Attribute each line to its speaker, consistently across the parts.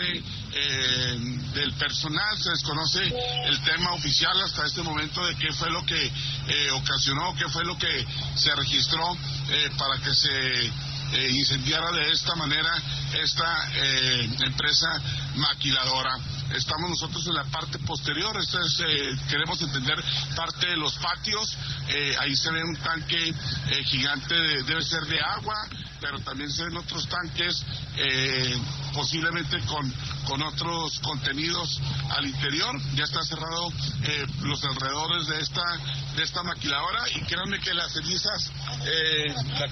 Speaker 1: del personal, se desconoce el tema oficial hasta este momento de qué fue lo que ocasionó, qué fue lo que se registró para que se incendiara de esta manera esta empresa maquiladora. Estamos nosotros en la parte posterior, queremos entender parte de los patios, ahí se ve un tanque gigante, debe ser de agua, pero también se ven otros tanques posiblemente con otros contenidos al interior. Ya está cerrado los alrededores de esta maquiladora, y créanme que las cenizas, la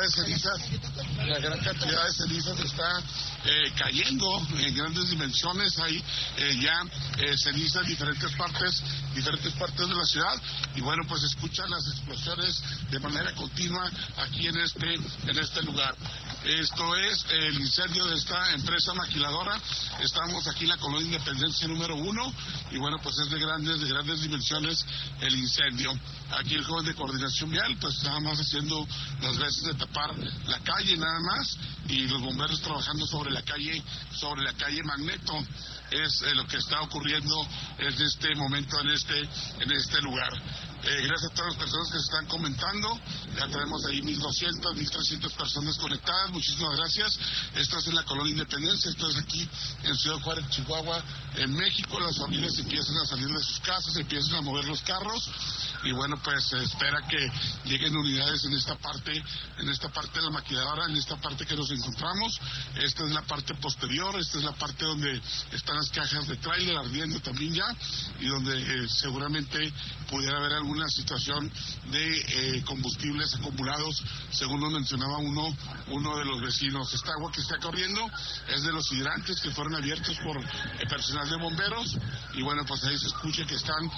Speaker 1: gran cantidad de cenizas está cayendo en grandes dimensiones. Hay ya cenizas en diferentes partes de la ciudad, y bueno, pues escuchan las explosiones de manera continua aquí en este lugar. Esto es el incendio de esta empresa maquiladora. Estamos aquí en la colonia Independencia número 1, y bueno, pues es de grandes dimensiones el incendio. Aquí el joven de coordinación vial, pues nada más haciendo las veces de tapar la calle nada más, y los bomberos trabajando sobre la calle Magneto. Es lo que está ocurriendo en este momento en este lugar. Gracias a todas las personas que se están comentando. Ya tenemos ahí 1,200, 1,300 personas conectadas. Muchísimas gracias. Esto es en la colonia Independencia, esto es aquí en Ciudad Juárez, Chihuahua, en México. Las familias empiezan a salir de sus casas, empiezan a mover los carros, y bueno, pues se espera que lleguen unidades en esta parte de la maquiladora, en esta parte que nos encontramos. Esta es la parte posterior, esta es la parte donde están las cajas de tráiler ardiendo también ya, y donde seguramente pudiera haber alguna situación de combustibles acumulados, según nos mencionaba uno de los vecinos. Esta agua que está corriendo es de los hidrantes que fueron abiertos por el personal de bomberos, y bueno, pues ahí se escucha que están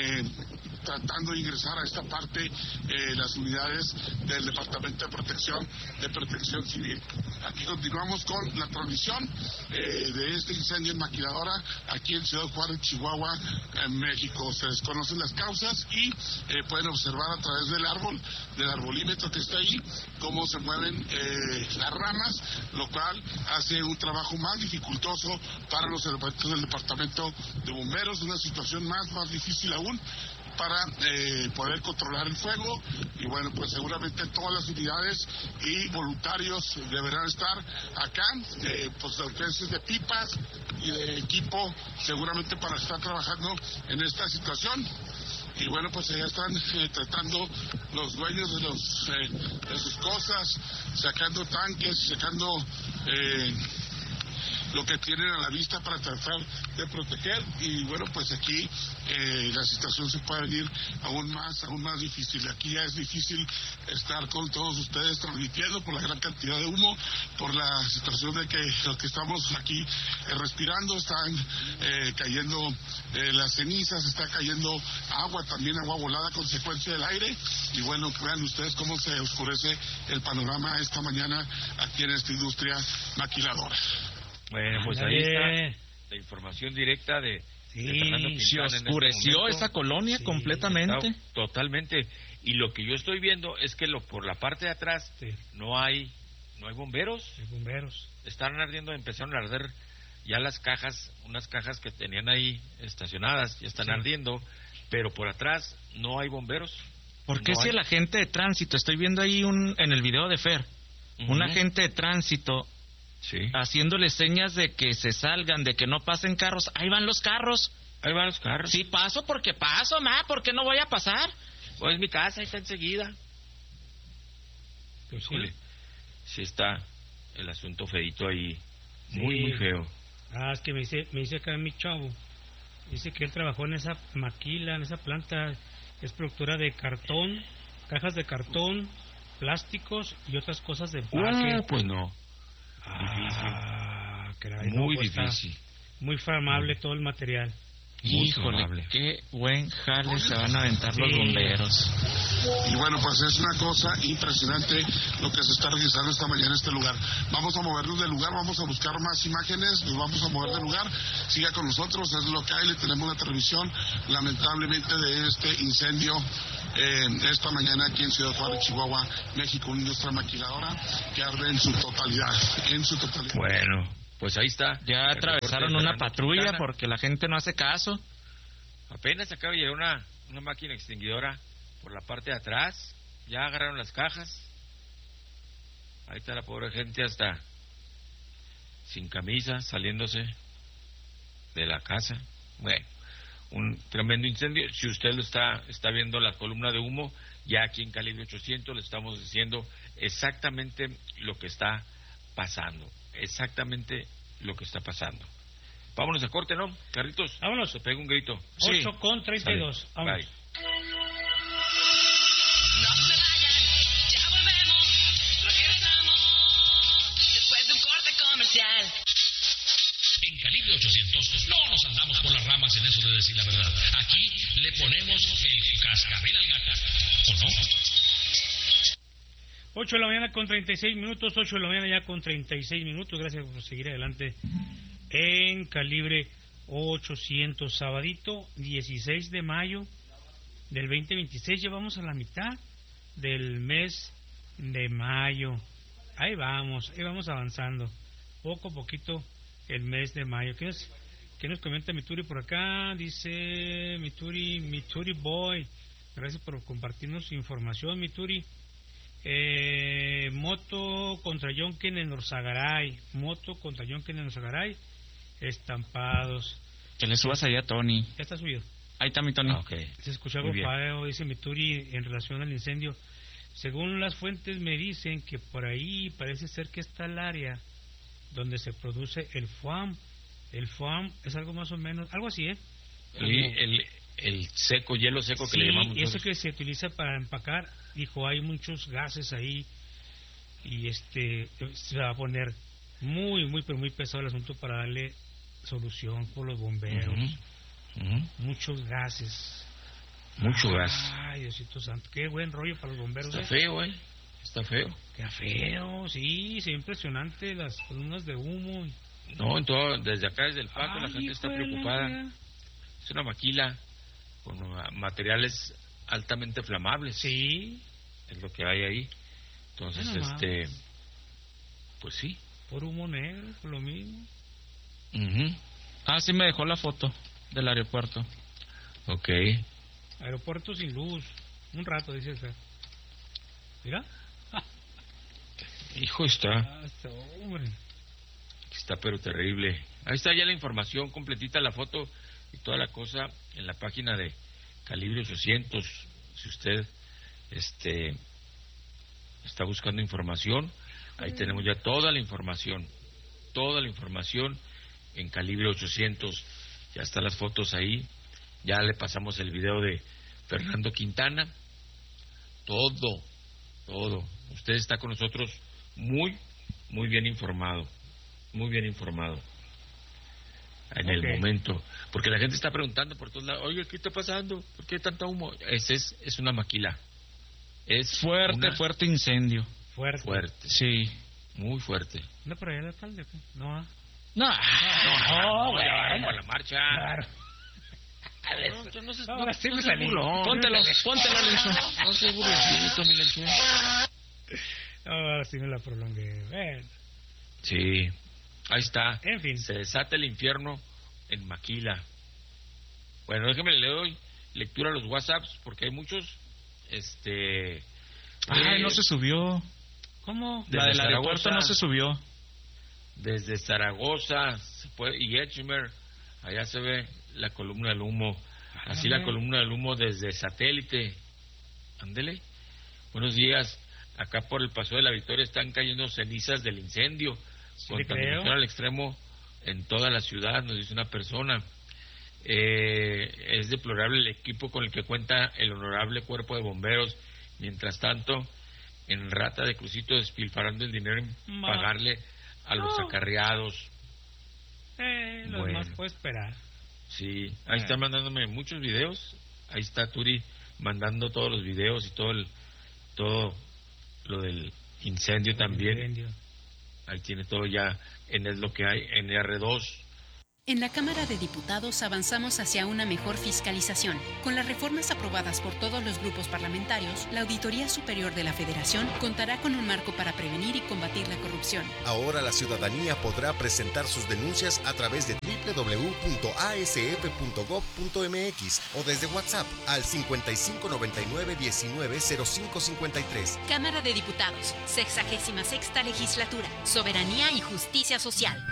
Speaker 1: tratando de ingresar a esta parte las unidades del Departamento de Protección Civil. Aquí continuamos con la transmisión de este incendio en maquiladora aquí en Ciudad Juárez, Chihuahua, en México. Se desconocen las causas, y pueden observar a través del arbolímetro que está ahí, cómo se mueven las ramas, lo cual hace un trabajo más dificultoso para los elementos del Departamento de Bomberos, una situación más difícil aún para poder controlar el fuego. Y bueno, pues seguramente todas las unidades y voluntarios deberán estar acá, pues ausencias de pipas y de equipo, seguramente para estar trabajando en esta situación. Y bueno, pues ya están tratando los dueños de sus cosas, sacando tanques, sacando lo que tienen a la vista para tratar de proteger. Y bueno, pues aquí la situación se puede venir aún más difícil. Aquí ya es difícil estar con todos ustedes transmitiendo por la gran cantidad de humo, por la situación de que los que estamos aquí respirando están cayendo las cenizas, está cayendo agua, también agua volada, consecuencia del aire. Y bueno, vean ustedes cómo se oscurece el panorama esta mañana aquí en esta industria maquiladora.
Speaker 2: Bueno, pues ahí está la información directa de Fernando Quintana.
Speaker 3: Se oscureció esa colonia completamente.
Speaker 2: Totalmente. Y lo que yo estoy viendo es que por la parte de atrás no hay bomberos.
Speaker 4: Hay bomberos.
Speaker 2: Están ardiendo, empezaron a arder ya las cajas, unas cajas que tenían ahí estacionadas, ya están ardiendo, pero por atrás no hay bomberos.
Speaker 3: ¿Por qué si el agente de tránsito, estoy viendo ahí en el video de Fer, un agente de tránsito haciéndole señas de que se salgan, de que no pasen carros? Ahí van los carros. Sí, paso porque paso, ¿por qué no voy a pasar?
Speaker 2: Pues mi casa, ahí está enseguida.
Speaker 4: Pues
Speaker 2: sí está el asunto feito ahí, muy feo.
Speaker 4: Es que me dice acá mi chavo, dice que él trabajó en esa maquila, en esa planta, es productora de cartón, cajas de cartón, plásticos y otras cosas de empaque.
Speaker 2: Pues no.
Speaker 4: Caray,
Speaker 2: muy
Speaker 4: pues
Speaker 2: difícil.
Speaker 4: Muy flamable todo el material.
Speaker 3: Híjole, qué buen jale se van a aventar los bomberos.
Speaker 1: Y bueno, pues es una cosa impresionante lo que se está registrando esta mañana en este lugar. Vamos a movernos del lugar, vamos a buscar más imágenes, nos vamos a mover del lugar. Siga con nosotros, es lo que hay, le tenemos la transmisión lamentablemente de este incendio esta mañana aquí en Ciudad Juárez, Chihuahua, México, una industria maquiladora que arde en su totalidad.
Speaker 2: Bueno, Pues ahí está.
Speaker 3: Ya atravesaron una patrulla porque la gente no hace caso.
Speaker 2: Apenas acaba de llegar una máquina extinguidora por la parte de atrás. Ya agarraron las cajas. Ahí está la pobre gente hasta sin camisa, saliéndose de la casa. Bueno, un tremendo incendio. Si usted lo está viendo la columna de humo, ya aquí en Calibre 800 le estamos diciendo exactamente lo que está pasando. Exactamente lo que está pasando. Vámonos a corte, ¿no? Carlitos,
Speaker 4: vámonos.
Speaker 2: Se pega un grito.
Speaker 4: 8:32. Vámonos.
Speaker 2: Bye.
Speaker 5: En Calibre 800 no nos andamos por las ramas en eso de decir la verdad. Aquí le ponemos el cascabel al gato, ¿o no?
Speaker 4: 8 de la mañana con 36 minutos, 8 de la mañana ya con 36 minutos. Gracias por seguir adelante en Calibre 800, sabadito 16 de mayo del 2026. Llevamos a la mitad del mes de mayo. Ahí vamos avanzando, poco a poquito el mes de mayo. ¿Qué nos comenta Mituri por acá? Dice Mituri Boy, gracias por compartirnos su información, Mituri. Moto contra Yonken en Orzagaray, estampados.
Speaker 3: Que le subas allá a Tony.
Speaker 4: Ya está subido.
Speaker 3: Ahí está mi Tony.
Speaker 2: Okay.
Speaker 4: Se escucha algo feo, dice Mituri, en relación al incendio. Según las fuentes me dicen que por ahí parece ser que está el área donde se produce el FUAM. El FUAM es algo más o menos, algo así,
Speaker 2: El seco, hielo seco que
Speaker 4: sí,
Speaker 2: le llamamos.
Speaker 4: Y eso que se utiliza para empacar, dijo, hay muchos gases ahí y se va a poner muy pesado el asunto para darle solución por los bomberos. Muchos gases.
Speaker 2: Mucho gas.
Speaker 4: Ay, Diosito santo, qué buen rollo para los bomberos.
Speaker 2: Está feo, está feo.
Speaker 4: Qué feo, sí, se ve impresionante las columnas de humo.
Speaker 2: No, desde acá, desde el Paco, la gente está preocupada. Es una maquila con materiales altamente flamables.
Speaker 4: Sí.
Speaker 2: Es lo que hay ahí. Entonces, pues sí.
Speaker 4: Por humo negro, por lo mismo.
Speaker 3: Sí me dejó la foto del aeropuerto.
Speaker 2: Ok.
Speaker 4: Aeropuerto sin luz. Un rato, dice esa. Mira.
Speaker 2: Hijo, está
Speaker 4: hombre.
Speaker 2: Está pero terrible. Ahí está ya la información completita, la foto y toda la cosa en la página de Calibre 800. Si usted está buscando información, ahí tenemos ya toda la información en Calibre 800. Ya están las fotos ahí. Ya le pasamos el video de Fernando Quintana. Todo. Usted está con nosotros muy bien informado. En el momento. Porque la gente está preguntando por todos lados, oye, ¿qué está pasando? ¿Por qué tanta humo? Es una maquila. Es
Speaker 3: fuerte incendio.
Speaker 2: Fuerte.
Speaker 3: Sí.
Speaker 2: Muy fuerte.
Speaker 4: ¿No por allá el alcalde? No.
Speaker 2: No, vamos a la marcha.
Speaker 4: Claro.
Speaker 2: Ahora sí me salí.
Speaker 3: Póntelo, Lencho.
Speaker 2: No sé, burlecito, mi Lencho.
Speaker 4: Ahora sí me la prolongué. Bueno.
Speaker 2: Sí, ahí está.
Speaker 4: En fin.
Speaker 2: Se desata el infierno en Maquila. Bueno, déjeme le doy lectura a los WhatsApps porque hay muchos.
Speaker 3: No se subió.
Speaker 4: ¿Cómo?
Speaker 3: La del aeropuerto no se subió.
Speaker 2: Desde Zaragoza y Etchemer, allá se ve la columna del humo. Así la columna del humo desde satélite. Ándele. Buenos días. Acá por el Paso de la Victoria están cayendo cenizas del incendio. Contaminación al extremo en toda la ciudad, nos dice una persona. Es deplorable el equipo con el que cuenta el honorable cuerpo de bomberos. Mientras tanto, en Rata de Crucito despilfarrando el dinero en pagarle a los acarreados.
Speaker 4: Lo demás puede esperar.
Speaker 2: Sí, ahí está mandándome muchos videos. Ahí está Turi mandando todos los videos y todo lo del incendio también. Ahí tiene todo ya en lo que hay en R2.
Speaker 6: En la Cámara de Diputados avanzamos hacia una mejor fiscalización. Con las reformas aprobadas por todos los grupos parlamentarios, la Auditoría Superior de la Federación contará con un marco para prevenir y combatir la corrupción.
Speaker 7: Ahora la ciudadanía podrá presentar sus denuncias a través de www.asf.gov.mx o desde WhatsApp al 5599-190553.
Speaker 6: Cámara de Diputados, 66ª Legislatura, Soberanía y Justicia Social.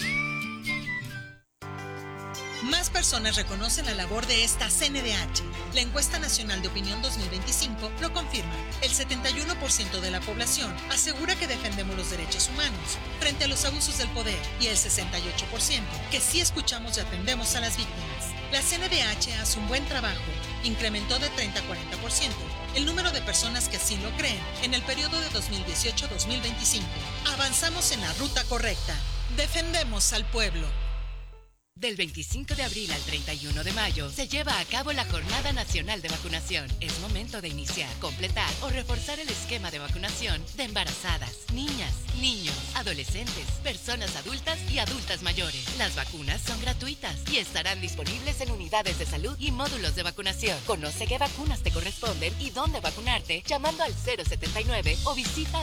Speaker 8: Más personas reconocen la labor de esta CNDH. La encuesta nacional de opinión 2025 lo confirma. El 71% de la población asegura que defendemos los derechos humanos frente a los abusos del poder y el 68% que sí escuchamos y atendemos a las víctimas. La CNDH hace un buen trabajo. Incrementó de 30 a 40% el número de personas que así lo creen en el periodo de 2018-2025. Avanzamos en la ruta correcta. Defendemos al pueblo.
Speaker 9: Del 25 de abril al 31 de mayo se lleva a cabo la Jornada Nacional de Vacunación. Es momento de iniciar, completar o reforzar el esquema de vacunación de embarazadas, niñas, niños, adolescentes, personas adultas y adultas mayores. Las vacunas son gratuitas y estarán disponibles en unidades de salud y módulos de vacunación. Conoce qué vacunas te corresponden y dónde vacunarte llamando al 079 o visita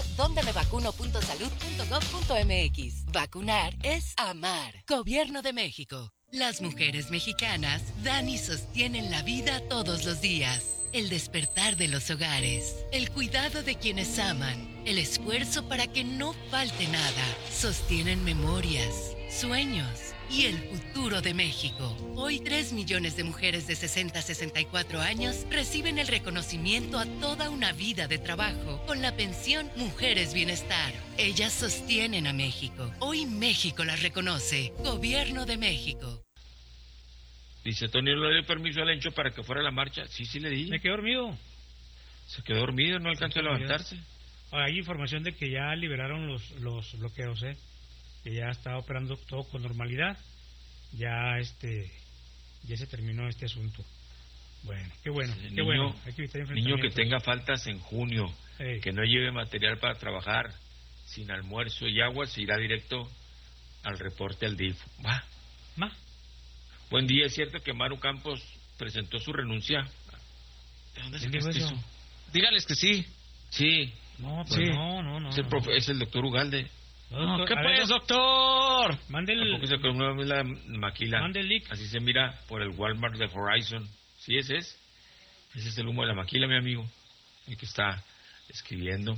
Speaker 9: dondemevacuno.salud.gov.mx. Vacunar es amar. Gobierno de México. Las mujeres mexicanas dan y sostienen la vida todos los días. El despertar de los hogares, el cuidado de quienes aman, el esfuerzo para que no falte nada. Sostienen memorias, sueños y el futuro de México. Hoy 3 millones de mujeres de 60 a 64 años reciben el reconocimiento a toda una vida de trabajo con la pensión Mujeres Bienestar. Ellas sostienen a México. Hoy México las reconoce. Gobierno de México.
Speaker 2: Dice Tony, ¿le dio permiso al Encho para que fuera a la marcha? Sí, le di.
Speaker 4: Me quedé dormido.
Speaker 2: Se quedó dormido, no alcanzó a levantarse.
Speaker 4: Hay información de que ya liberaron los bloqueos, que ya está operando todo con normalidad. Ya se terminó este asunto. Bueno, qué bueno. Hay que evitar enfrentamientos.
Speaker 2: Niño que tenga faltas en junio, que no lleve material para trabajar, sin almuerzo y agua, se irá directo al reporte al DIF. Va. Buen día, es cierto que Maru Campos presentó su renuncia. ¿De dónde sacaste eso?
Speaker 3: Dígales que sí.
Speaker 2: Sí.
Speaker 4: No, pero sí. No.
Speaker 2: Es el doctor Ugalde.
Speaker 3: No, ¿qué pues, doctor?
Speaker 4: Mande
Speaker 2: la maquila.
Speaker 4: Mande el link.
Speaker 2: Así se mira por el Walmart de Horizon. Sí, ese es. Ese es el humo de la maquila, mi amigo. El que está escribiendo.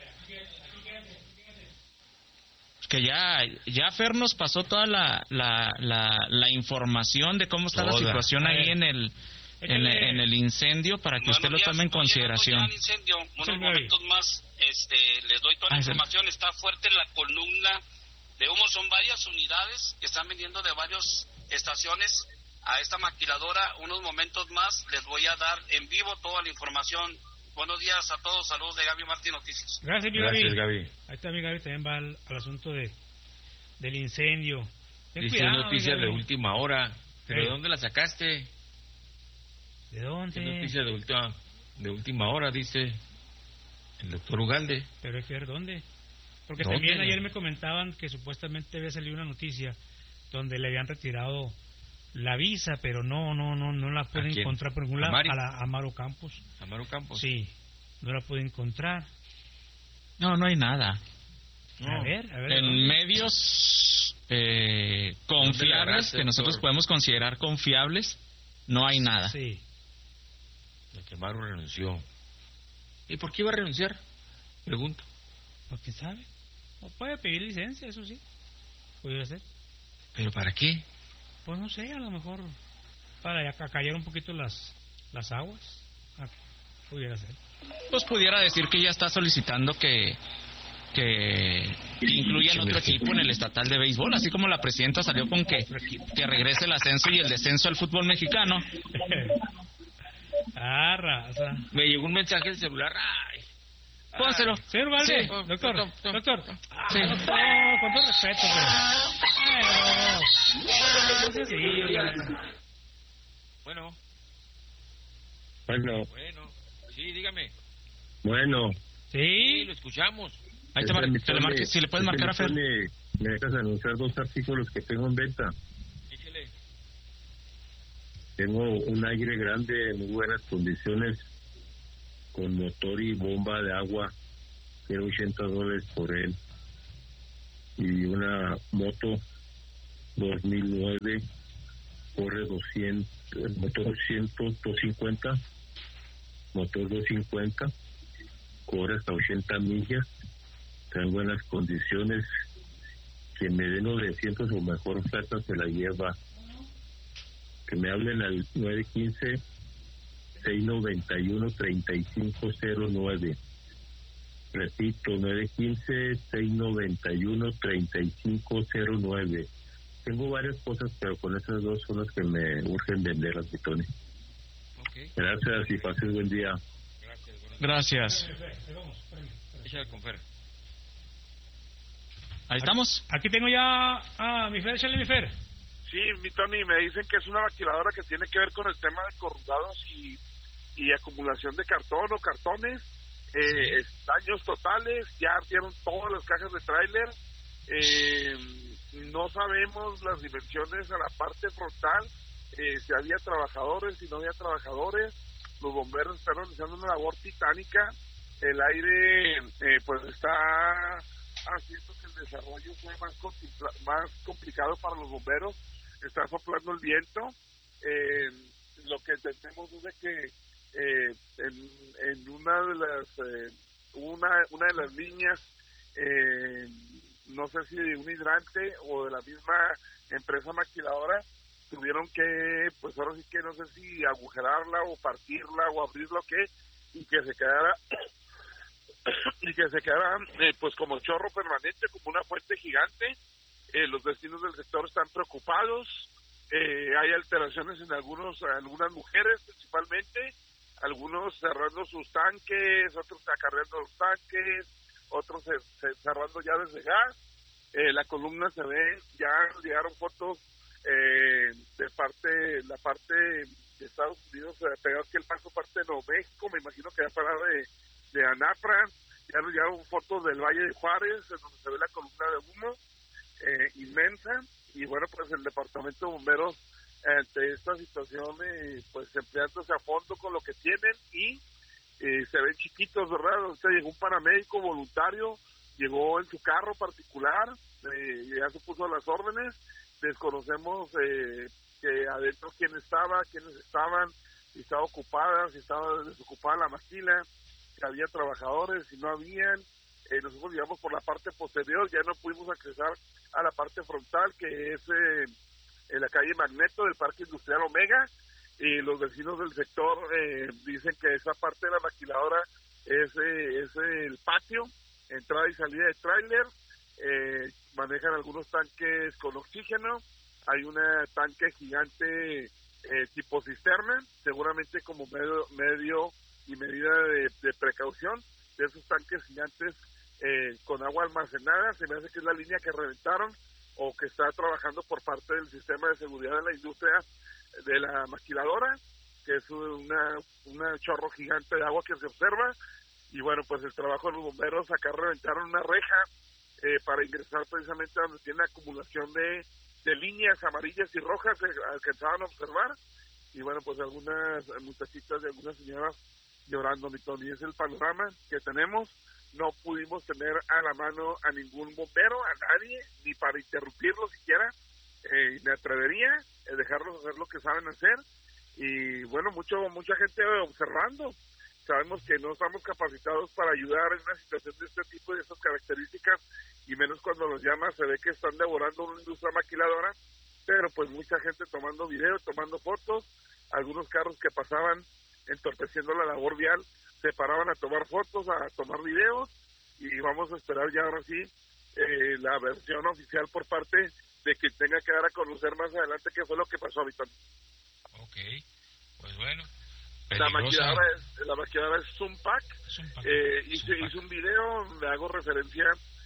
Speaker 3: Que ya Fer nos pasó toda la información de cómo está la situación ahí en el incendio para que usted lo tome en consideración.
Speaker 10: Unos momentos más les doy toda la información. Está fuerte la columna de humo. Son varias unidades que están vendiendo de varias estaciones a esta maquiladora. Unos momentos más les voy a dar en vivo toda la información. Buenos días a todos, saludos de Gaby Martín Noticias.
Speaker 4: Gracias, Gaby. Ahí está mi Gaby, también va al asunto del incendio.
Speaker 2: Dice noticias de última hora. ¿Pero de dónde la sacaste?
Speaker 4: ¿De dónde?
Speaker 2: Noticias de última hora, dice el doctor Ugalde.
Speaker 4: Pero hay que ver dónde. Porque también ayer me comentaban que supuestamente había salido una noticia donde le habían retirado la visa, pero no la pueden encontrar por ningún lado. A Maru Campos.
Speaker 2: ¿A Maru Campos?
Speaker 4: Sí, no la pueden encontrar.
Speaker 3: No hay nada.
Speaker 4: A ver.
Speaker 3: En medios confiables, que nosotros podemos considerar confiables, no hay nada.
Speaker 4: Sí.
Speaker 2: De que Maru renunció. ¿Y por qué iba a renunciar? Pregunto.
Speaker 4: ¿Por qué sabe? O puede pedir licencia, eso sí. Pudiera ser.
Speaker 2: ¿Pero para qué?
Speaker 4: Pues no sé, a lo mejor para acallar un poquito las aguas. Pudiera ser.
Speaker 3: Pues pudiera decir que ya está solicitando que incluyan otro equipo en el estatal de béisbol, así como la presidenta salió con que regrese el ascenso y el descenso al fútbol mexicano.
Speaker 4: Raza.
Speaker 2: Me llegó un mensaje del celular.
Speaker 3: Pónselo.
Speaker 4: Señor Valde,
Speaker 3: sí.
Speaker 4: Doctor.
Speaker 3: Sí.
Speaker 4: Con todo respeto,
Speaker 2: Bueno. Sí, dígame.
Speaker 11: Bueno.
Speaker 4: Sí,
Speaker 2: lo escuchamos.
Speaker 3: Ahí si le puedes marcar a Fer.
Speaker 11: Me dejas anunciar 2 artículos que tengo en venta. Tengo un aire grande en muy buenas condiciones, con motor y bomba de agua, quiero $80 por él. Y una moto 2009, corre 200, motor 250, motor 250, corre hasta 80 millas, está en buenas condiciones. Que me den 900 o mejor oferta se la lleva. Que me hablen al 915-691-3509. Repito, 915-691-3509. Tengo varias cosas, pero con esas dos son las que me urgen vender, Tony.
Speaker 2: Okay.
Speaker 11: Gracias y pases buen día.
Speaker 3: Gracias. Ahí estamos.
Speaker 4: Aquí tengo ya mi Fer, échale mi Fer.
Speaker 1: Sí, mi Tony, me dicen que es una maquiladora que tiene que ver con el tema de corrugados y acumulación de cartón o cartones, daños totales, ya ardieron todas las cajas de tráiler, no sabemos las dimensiones a la parte frontal, si había trabajadores, si no había trabajadores, los bomberos están realizando una labor titánica, el aire pues está haciendo que el desarrollo sea más complicado para los bomberos, está soplando el viento, lo que entendemos es de que en una de las líneas, no sé si de un hidrante o de la misma empresa maquiladora, tuvieron que, pues ahora sí que no sé si agujerarla o partirla o abrirla o qué, y que se quedara pues como chorro permanente, como una fuente gigante. Los vecinos del sector están preocupados, hay alteraciones en algunas mujeres principalmente, algunos cerrando sus tanques, otros acarreando los tanques, otros cerrando llaves de gas. La columna se ve, ya llegaron fotos de la parte de Estados Unidos, peor que el Paso, parte de Nuevo México, me imagino que va a parar de Anapra. Ya nos llegaron fotos del Valle de Juárez, en donde se ve la columna de humo inmensa, y bueno, pues el departamento de bomberos ante esta situación pues empleándose a fondo con lo que tienen, y se ven chiquitos, ¿verdad? Usted llegó un paramédico voluntario, llegó en su carro particular, ya se puso a las órdenes, desconocemos que adentro quiénes estaban, si estaba ocupada, si estaba desocupada la maquila, si había trabajadores, si no habían. Nosotros llegamos por la parte posterior, ya no pudimos accesar a la parte frontal, que es en la calle Magneto del Parque Industrial Omega, y los vecinos del sector dicen que esa parte de la maquiladora es el patio, entrada y salida de tráiler, manejan algunos tanques con oxígeno, hay un tanque gigante tipo cisterna, seguramente como medio y medida de precaución, de esos tanques gigantes con agua almacenada. Se me hace que es la línea que reventaron o que está trabajando por parte del sistema de seguridad de la industria de la maquiladora, que es una chorro gigante de agua que se observa. Y bueno, pues el trabajo de los bomberos, acá reventaron una reja para ingresar precisamente a donde tiene acumulación de líneas amarillas y rojas, alcanzaban a observar. Y bueno, pues algunas muchachitas y algunas señoras llorando, mi Tony. Es el panorama que tenemos. No pudimos tener a la mano a ningún bombero, a nadie, ni para interrumpirlo siquiera. Me atrevería a dejarlos hacer lo que saben hacer. Y bueno, mucha gente observando. Sabemos que no estamos capacitados para ayudar en una situación de este tipo y de estas características, y menos cuando los llamas se ve que están devorando una industria maquiladora, pero pues mucha gente tomando videos, tomando fotos, algunos carros que pasaban entorpeciendo la labor vial se paraban a tomar fotos, a tomar videos, y vamos a esperar ya ahora sí la versión oficial por parte de quien tenga que dar a conocer más adelante qué fue lo que pasó, Víctor.
Speaker 2: Ok, pues bueno.
Speaker 1: La maquiladora es Zumpac. Hice un video, le hago referencia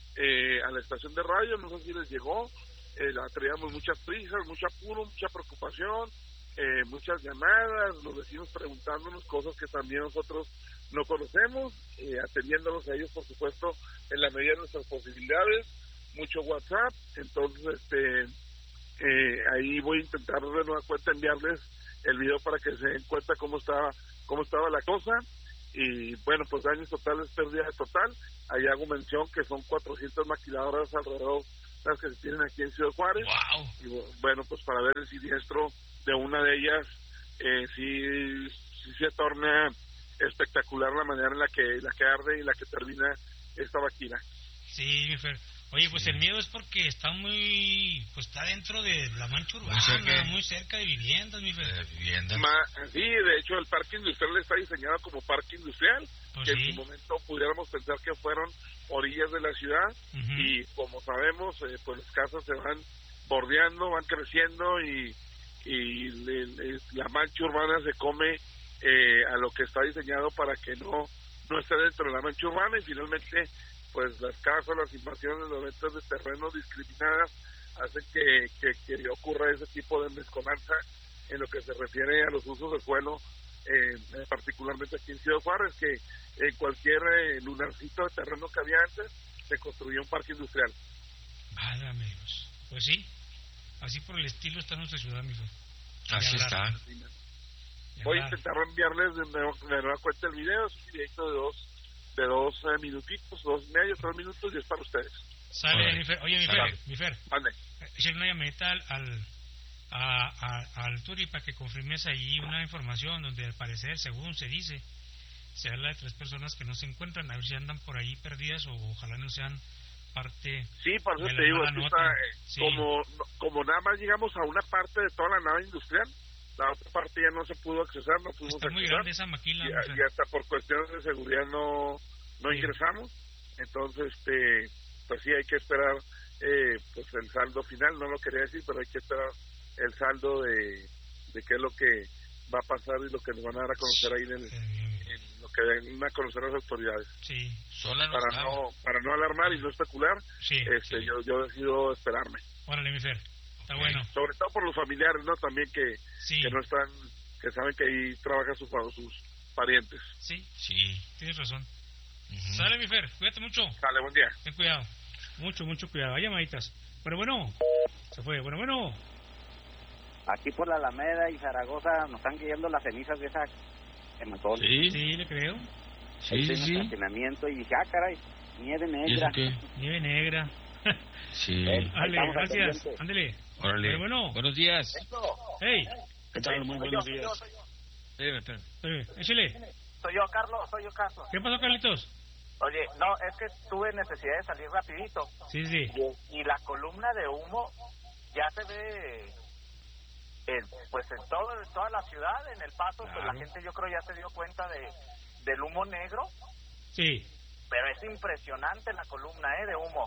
Speaker 1: a la estación de radio, no sé si les llegó, traíamos muchas prisas, mucho apuro, mucha preocupación, muchas llamadas, los vecinos preguntándonos cosas que también nosotros no conocemos, atendiéndolos a ellos, por supuesto, en la medida de nuestras posibilidades, mucho WhatsApp. Entonces Ahí voy a intentar de nueva cuenta enviarles el video para que se den cuenta cómo estaba la cosa. Y bueno, pues daños totales, pérdida total. Ahí hago mención que son 400 maquiladoras alrededor las que se tienen aquí en Ciudad Juárez.
Speaker 2: Wow.
Speaker 1: Y bueno, pues para ver el siniestro de una de ellas, sí se torna espectacular la manera en la que arde y la que termina esta máquina.
Speaker 4: Sí, mi Fer. Oye, pues el miedo es porque está está dentro de la mancha urbana, muy cerca de viviendas, mi Fer.
Speaker 1: Sí, de hecho el parque industrial está diseñado como parque industrial,
Speaker 4: pues
Speaker 1: que
Speaker 4: sí.
Speaker 1: en su momento pudiéramos pensar que fueron orillas de la ciudad, y como sabemos, pues las casas se van bordeando, van creciendo y la mancha urbana se come a lo que está diseñado para que no esté dentro de la mancha urbana, y finalmente pues las casas, las invasiones, las ventas de terrenos discriminadas hacen que ocurra ese tipo de mezcolanza en lo que se refiere a los usos de suelo, particularmente aquí en Ciudad Juárez, que en cualquier lunarcito de terreno que había antes se construía un parque industrial.
Speaker 4: Vale, amigos. Pues sí, así por el estilo está nuestra ciudad, amigo.
Speaker 2: Así está.
Speaker 1: Voy a intentar enviarles de nueva cuenta el video, es un videito de dos minutitos, 3 minutos, y es para ustedes.
Speaker 4: Sale, mi Fer. Oye, mi Fer.
Speaker 1: Ande.
Speaker 4: Échale una llamadita al Turi para que confirmes ahí una información donde al parecer, según se dice, se habla de 3 personas que no se encuentran, a ver si andan por ahí perdidas o ojalá no sean parte.
Speaker 1: Sí, por eso te digo, sí. Como nada más llegamos a una parte de toda la nave industrial, la otra parte ya no se pudo accesar, no pudimos
Speaker 4: accesar. Está muy grande esa maquila.
Speaker 1: Y hasta por cuestiones de seguridad no ingresamos. Entonces, pues sí, hay que esperar pues el saldo final, no lo quería decir, pero hay que esperar el saldo de qué es lo que va a pasar y lo que nos van a dar a conocer ahí en lo que den a conocer las autoridades.
Speaker 4: Sí.
Speaker 1: Para no alarmar y no especular,
Speaker 4: sí.
Speaker 1: Yo decido esperarme.
Speaker 4: Órale, mi Fer. Está bueno.
Speaker 1: Sobre todo por los familiares, ¿no? También que no están, que saben que ahí trabajan sus parientes.
Speaker 4: Sí, tienes razón. Sale, mi Fer, cuídate mucho.
Speaker 1: Sale, buen día.
Speaker 4: Ten cuidado, mucho cuidado. Hay llamaditas. Bueno, se fue. Bueno.
Speaker 12: Aquí por la Alameda y Zaragoza nos están cayendo las cenizas de esa quematón.
Speaker 4: Sí, le creo.
Speaker 2: Sí.
Speaker 12: Estacionamiento y dije, caray, nieve negra.
Speaker 4: Nieve negra.
Speaker 2: Sí.
Speaker 4: Dale, gracias. Ándele.
Speaker 2: Órale.
Speaker 4: Bueno.
Speaker 2: Buenos días.
Speaker 4: Hey.
Speaker 13: ¿Qué tal? Muy buenos días.
Speaker 4: Espérame. Échale.
Speaker 12: Soy yo, Carlos.
Speaker 4: ¿Qué pasó, Carlitos?
Speaker 12: Oye, no, es que tuve necesidad de salir rapidito.
Speaker 4: Sí.
Speaker 12: Y la columna de humo ya se ve, pues en toda la ciudad, en El Paso, claro. Pues la gente yo creo ya se dio cuenta del humo negro.
Speaker 4: Sí.
Speaker 12: Pero es impresionante la columna, de humo.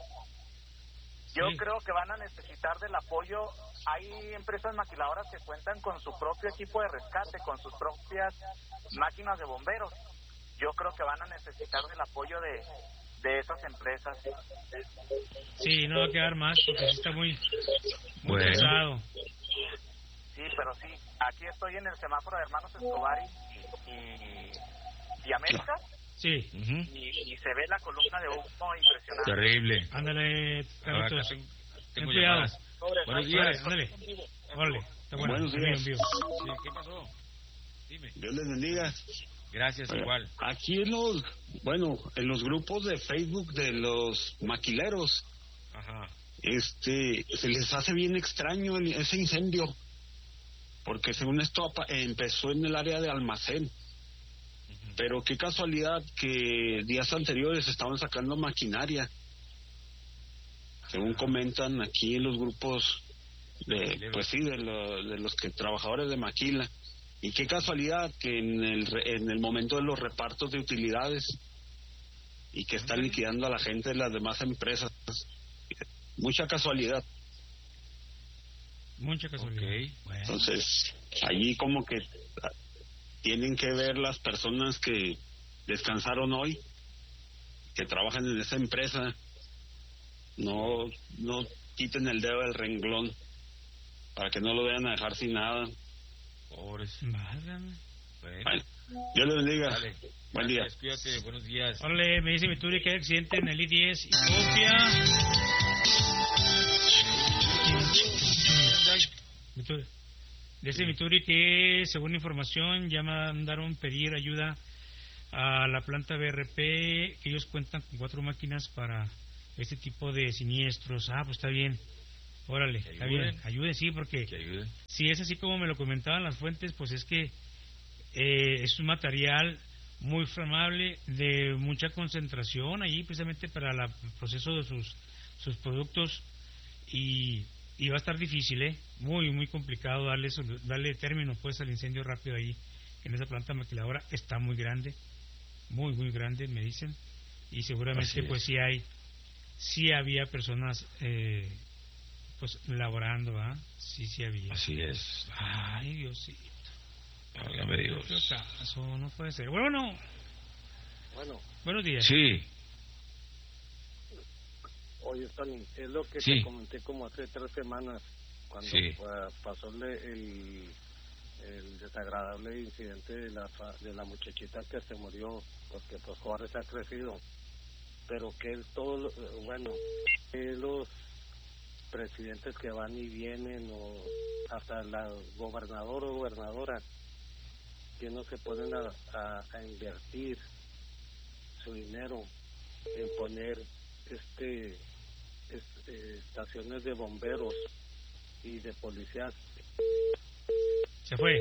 Speaker 12: Yo creo que van a necesitar del apoyo. Hay empresas maquiladoras que cuentan con su propio equipo de rescate, con sus propias máquinas de bomberos. Yo creo que van a necesitar del apoyo de esas empresas.
Speaker 4: Sí, no va a quedar más porque sí está muy pesado.
Speaker 12: Sí, pero sí. Aquí estoy en el semáforo de Hermanos Escobar y América.
Speaker 4: Sí.
Speaker 12: Y se ve la columna de humo impresionante.
Speaker 2: Terrible.
Speaker 4: Ándale, Carlitos. Ten cuidado.
Speaker 2: Buenos días.
Speaker 4: Ándale. Órale. Está bueno.
Speaker 13: Buenos días.
Speaker 2: Sí, ¿qué pasó? Dime.
Speaker 13: Dios les bendiga.
Speaker 2: Gracias, igual.
Speaker 13: Aquí en los grupos de Facebook de los maquileros, se les hace bien extraño ese incendio, porque según esto empezó en el área de almacén. Pero qué casualidad que días anteriores estaban sacando maquinaria, según comentan aquí en los grupos de los que trabajadores de maquila. Y qué casualidad que en el momento de los repartos de utilidades y que están liquidando a la gente de las demás empresas. Mucha casualidad.
Speaker 2: Okay.
Speaker 13: Bueno. Entonces, allí como que tienen que ver las personas que descansaron hoy, que trabajan en esa empresa, no quiten el dedo del renglón para que no lo vayan a dejar sin nada.
Speaker 2: Pobres.
Speaker 13: Bueno, Dios les bendiga.
Speaker 2: Dale.
Speaker 13: Buen día.
Speaker 2: Cuídate, buenos días.
Speaker 4: Órale, me dice mi Turi que hay accidente en el I-10 y copia. Desde Mituri, que según información ya mandaron pedir ayuda a la planta BRP, que ellos cuentan con 4 máquinas para este tipo de siniestros. Pues está bien. Órale, está bien. Ayuden, sí, porque si es así como me lo comentaban las fuentes, pues es que es un material muy flamable, de mucha concentración ahí precisamente para el proceso de sus productos, y va a estar difícil, muy complicado darle término pues al incendio rápido ahí en esa planta maquiladora. Está muy grande, muy grande, me dicen, y seguramente pues sí había personas pues laborando, sí había.
Speaker 2: Así es.
Speaker 4: Ay, Diosito.
Speaker 2: Válgame Dios.
Speaker 4: Eso no puede ser. Bueno. Buenos días.
Speaker 2: Sí.
Speaker 14: Oye, Tony, es lo que te comenté como hace 3 semanas, cuando pasó el desagradable incidente de la muchachita que se murió, porque pues Juárez ha crecido, pero que los presidentes que van y vienen, o hasta la gobernador o gobernadora, que no se ponen a invertir su dinero en poner estaciones de bomberos y de policías.
Speaker 4: Se fue.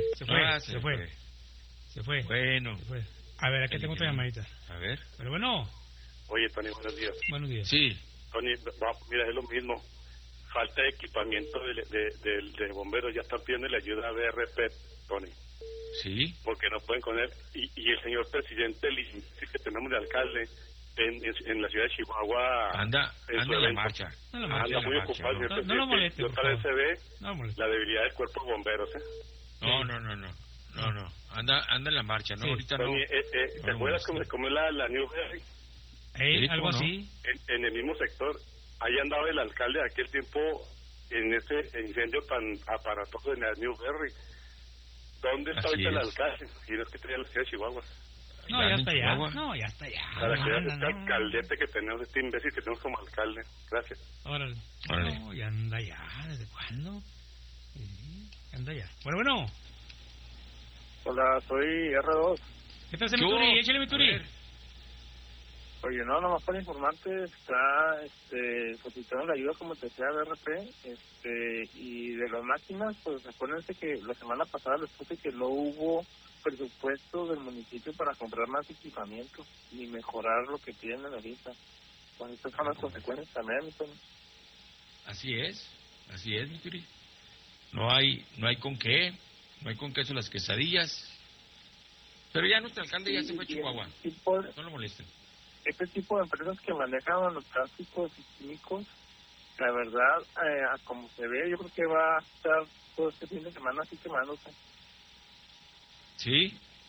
Speaker 2: Bueno.
Speaker 4: Se fue. A ver, aquí tengo otra llamadita.
Speaker 2: A ver.
Speaker 4: Pero bueno.
Speaker 15: Oye, Tony, buenos días.
Speaker 4: Buenos días.
Speaker 2: Sí.
Speaker 15: Tony, mira, es lo mismo. Falta de equipamiento de bomberos. Ya están pidiendo la ayuda a BRP, Tony.
Speaker 2: Sí.
Speaker 15: Porque no pueden poner. Y el señor presidente, que tenemos de alcalde en la ciudad de Chihuahua,
Speaker 2: anda en la marcha.
Speaker 15: Anda muy ocupado.
Speaker 4: No lo moleste,
Speaker 15: yo tal vez se ve la debilidad del cuerpo de bomberos.
Speaker 2: No. Anda en la marcha, ¿no? Ahorita
Speaker 15: Tony,
Speaker 2: no.
Speaker 15: ¿te acuerdas cómo es la New Berry?
Speaker 4: Algo así.
Speaker 15: En el mismo sector. Ahí andaba el alcalde de aquel tiempo en ese incendio tan aparatoso en la New Berry. ¿Dónde está ahorita el alcalde? Y no es que tenía la ciudad de Chihuahua.
Speaker 4: No, ya está allá.
Speaker 15: Para que veas este alcaldete que tenemos, este imbécil que tenemos como alcalde. Gracias.
Speaker 4: Órale. No, ya anda ya. ¿Desde cuándo? Anda ya. Bueno.
Speaker 14: Hola, soy R2.
Speaker 4: ¿Qué tal, Mituri? Échale, Mituri.
Speaker 14: Oye, nomás para informarte, está solicitando la ayuda, como te decía, de RP, y de las máquinas, pues acuérdense que la semana pasada les puse que no hubo presupuesto del municipio para comprar más equipamiento ni mejorar lo que tienen ahorita. Pues estas son las consecuencias también, entonces.
Speaker 2: Así es, Mituri. No hay con qué son las quesadillas. Pero ya nuestro alcalde ya se fue a Chihuahua. No lo molesten.
Speaker 14: Este tipo de empresas que manejan los plásticos y químicos, la verdad, como se ve, yo creo que va a estar todo este fin de semana así quemándose.
Speaker 2: Sí.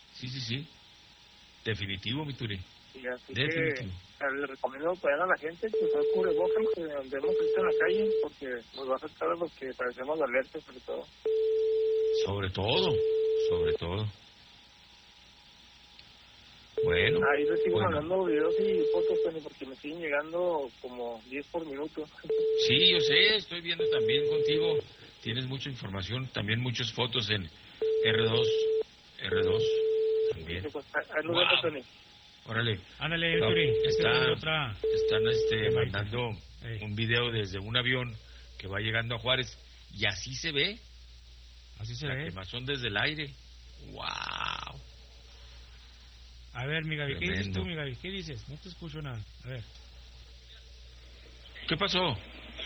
Speaker 2: Definitivo, Mituri.
Speaker 14: Y así definitivo. Que le recomiendo que vayan a la gente que se cubrebocas, que andemos en la calle, porque nos va a afectar a los que parecemos alertas, sobre todo. Sobre todo.
Speaker 2: Bueno.
Speaker 14: Ahí les sigo mandando videos y fotos, Tony, porque me siguen llegando como 10 por minuto.
Speaker 2: Sí, yo sé, estoy viendo también contigo. Tienes mucha información, también muchas fotos en R2 también.
Speaker 14: Sí, pues, ahí lo veo, Tony.
Speaker 2: Órale.
Speaker 4: Ándale, Mituri.
Speaker 2: Están mandando un video desde un avión que va llegando a Juárez, y así se ve. La quemazón desde el aire. ¡Wow!
Speaker 4: A ver, mi Gaby, ¿qué dices tú, mi Gaby? ¿Qué dices? No te escucho nada. A ver.
Speaker 2: ¿Qué pasó?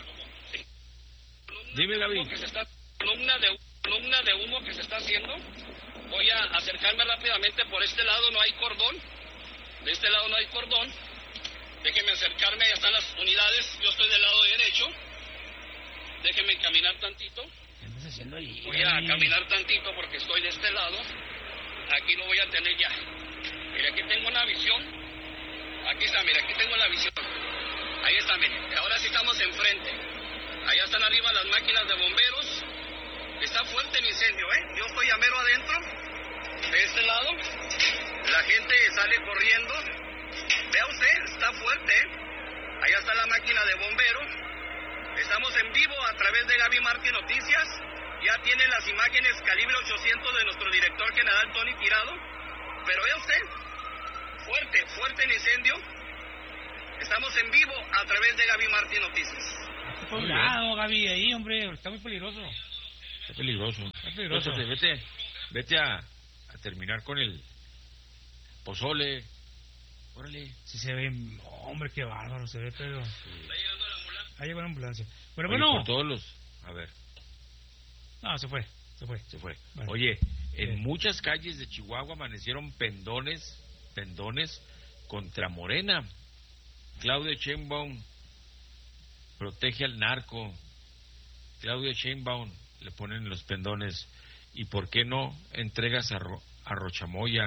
Speaker 2: Dime, Gaby.
Speaker 10: Columna de humo que se está haciendo. Voy a acercarme rápidamente. Por este lado no hay cordón. De este lado no hay cordón. Déjenme acercarme. Ya están las unidades. Yo estoy del lado derecho. Déjenme caminar tantito.
Speaker 4: ¿Qué estás haciendo ahí?
Speaker 10: Voy a caminar tantito porque estoy de este lado. Aquí lo voy a tener ya. Mira, aquí tengo una visión. Aquí está, mira, aquí tengo la visión. Ahí está, mire. Ahora sí estamos enfrente. Allá están arriba las máquinas de bomberos. Está fuerte el incendio, Yo estoy a mero adentro. De este lado. La gente sale corriendo. Vea usted, está fuerte, Allá está la máquina de bomberos. Estamos en vivo a través de Gaby Martín Noticias. Ya tiene las imágenes calibre 800 de nuestro director general Tony Tirado. Pero vea usted, fuerte el incendio. Estamos en vivo a través de Gaby Martín Noticias.
Speaker 4: Cuidado, Gaby, ahí, hombre, está muy peligroso.
Speaker 2: Está peligroso. Vete a terminar con el pozole. Órale.
Speaker 4: Si se ve, hombre, qué bárbaro se ve, pero... Sí.
Speaker 10: Está llegando la ambulancia.
Speaker 4: Ahí llegó la ambulancia. Pero
Speaker 2: oye,
Speaker 4: bueno...
Speaker 2: Por todos los... A ver.
Speaker 4: No, se fue.
Speaker 2: Bueno. Oye, en muchas calles de Chihuahua amanecieron pendones contra Morena. Claudia Sheinbaum protege al narco. Claudia Sheinbaum le ponen los pendones. ¿Y por qué no entregas a Rochamoya?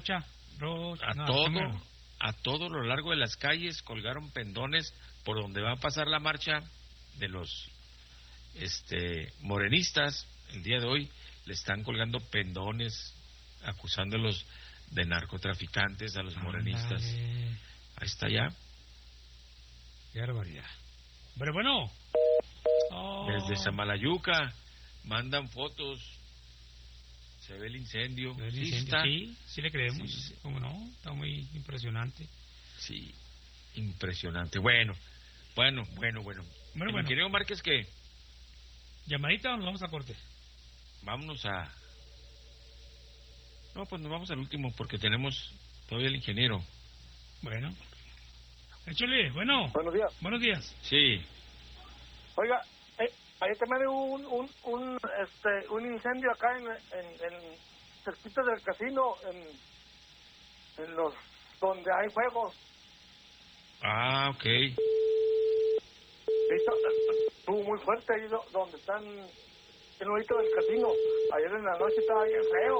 Speaker 2: A todo lo largo de las calles colgaron pendones por donde va a pasar la marcha de los morenistas. El día de hoy le están colgando pendones acusándolos de narcotraficantes a los morenistas. Ahí está ya.
Speaker 4: Qué barbaridad. Pero bueno.
Speaker 2: Desde Samalayuca mandan fotos. Se ve el incendio.
Speaker 4: Sí le creemos. Sí. ¿Cómo no? Está muy impresionante.
Speaker 2: Sí, impresionante. Bueno. Ingeniero Márquez, ¿qué?
Speaker 4: ¿Llamadita o nos vamos a corte?
Speaker 2: Vámonos a... No, pues nos vamos al último porque tenemos todavía el ingeniero.
Speaker 4: Bueno. Échale, bueno. Buenos días.
Speaker 2: Sí.
Speaker 14: Oiga, ahí también hubo un incendio acá en cerquita del casino, en los donde hay juegos.
Speaker 2: Ah, ok.
Speaker 14: Estuvo muy fuerte ahí donde están el nuevito del casino. Ayer en la noche estaba bien feo.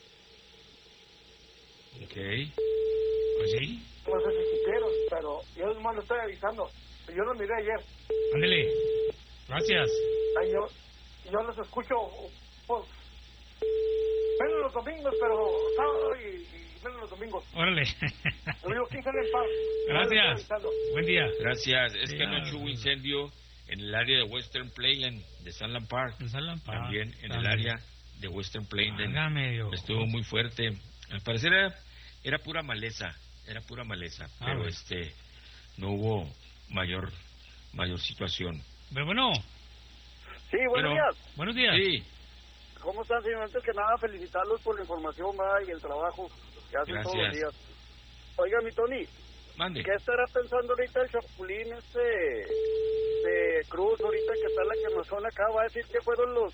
Speaker 2: Ok.
Speaker 4: Pues sí.
Speaker 14: No sé si quisieron, pero yo nomás lo estoy avisando. Yo lo miré ayer.
Speaker 4: Ándele. Gracias.
Speaker 14: Ay, yo los escucho, pues, menos los domingos, pero sábado y menos los domingos.
Speaker 4: Órale.
Speaker 14: Lo digo, ¿quién sale en paz?
Speaker 4: Gracias. Buen día.
Speaker 2: Gracias. Es que anoche hubo incendio en el área de Western Plainland, de Sunland Park. También en el área de Western Plainland. Estuvo muy fuerte. Al parecer era pura maleza. Pero no hubo mayor situación.
Speaker 4: Pero bueno.
Speaker 14: Sí, buenos días.
Speaker 4: Buenos días.
Speaker 2: Sí.
Speaker 14: ¿Cómo están, señor? Antes que nada, felicitarlos por la información y el trabajo que hacen todos los días. Oiga, mi Tony.
Speaker 2: Mande.
Speaker 14: ¿Qué estará pensando ahorita el chapulín de Cruz, ahorita que está la quemazón acá? Va a decir que fueron los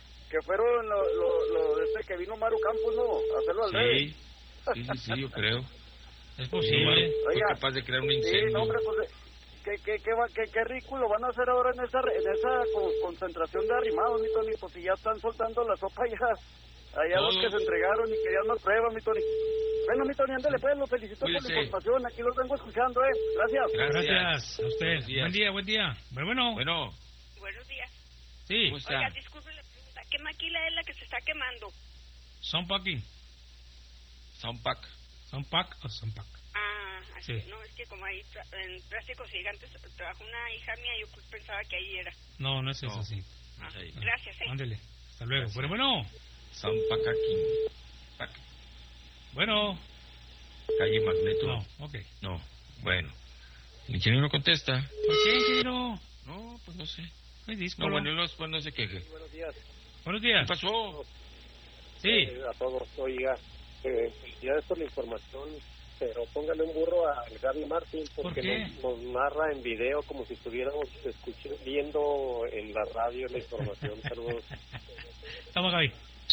Speaker 14: que vino Maru Campos, ¿no? A hacerlo al revés.
Speaker 2: Sí, yo creo.
Speaker 4: Es posible.
Speaker 2: Fue capaz de crear un incendio.
Speaker 14: Sí, no, hombre, pues... ¿Qué ridículo van a hacer ahora en esa concentración de arrimados, mi Tony? Pues si ya están soltando la sopa allá los que se entregaron y querían más pruebas, mi Tony. Bueno, mi Tony, ándale, pues, lo felicito por la información, aquí los vengo escuchando, Gracias.
Speaker 4: Gracias a usted. Buen día. Bueno.
Speaker 16: Buenos días.
Speaker 4: Sí.
Speaker 16: Oiga, disculpe la pregunta, ¿qué maquila es la que se está quemando?
Speaker 4: Soundpack. ¿Soundpack o Soundpack?
Speaker 16: Sí. No, es que como ahí en Plásticos Gigantes trabaja una hija mía, yo pensaba que ahí era.
Speaker 4: No es eso, sí.
Speaker 16: Gracias,
Speaker 4: Ándele, hasta luego. Gracias. Pero bueno.
Speaker 2: Soundpack aquí.
Speaker 4: Bueno.
Speaker 2: Calle Magneto.
Speaker 4: No, ok.
Speaker 2: No, bueno. El ingeniero no contesta.
Speaker 4: ¿Por qué, ingeniero?
Speaker 2: No, pues no sé.
Speaker 4: No,
Speaker 2: bueno, no se queje.
Speaker 14: Buenos días.
Speaker 4: ¿Qué
Speaker 2: pasó?
Speaker 14: Sí. A todos, oiga, felicidades por la información, pero póngale un burro a Gaby Martín porque nos narra en video como si estuviéramos viendo en la radio la información. Saludos.
Speaker 4: Estamos, Gaby.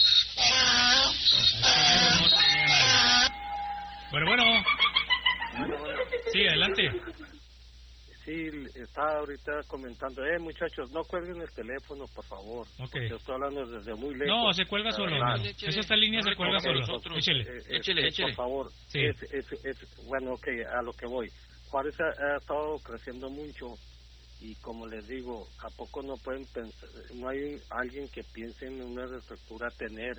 Speaker 4: Bueno. Sí, adelante.
Speaker 14: Sí, estaba ahorita comentando, muchachos, no cuelguen el teléfono, por favor.
Speaker 4: Okay.
Speaker 14: Yo estoy hablando desde muy lejos.
Speaker 4: No, se cuelga solo. Eso esta línea se cuelga solo. Échele.
Speaker 14: Por favor.
Speaker 4: Sí.
Speaker 14: Bueno, a lo que voy. Juárez ha estado creciendo mucho y como les digo, ¿a poco no pueden pensar, no hay alguien que piense en una reestructura tener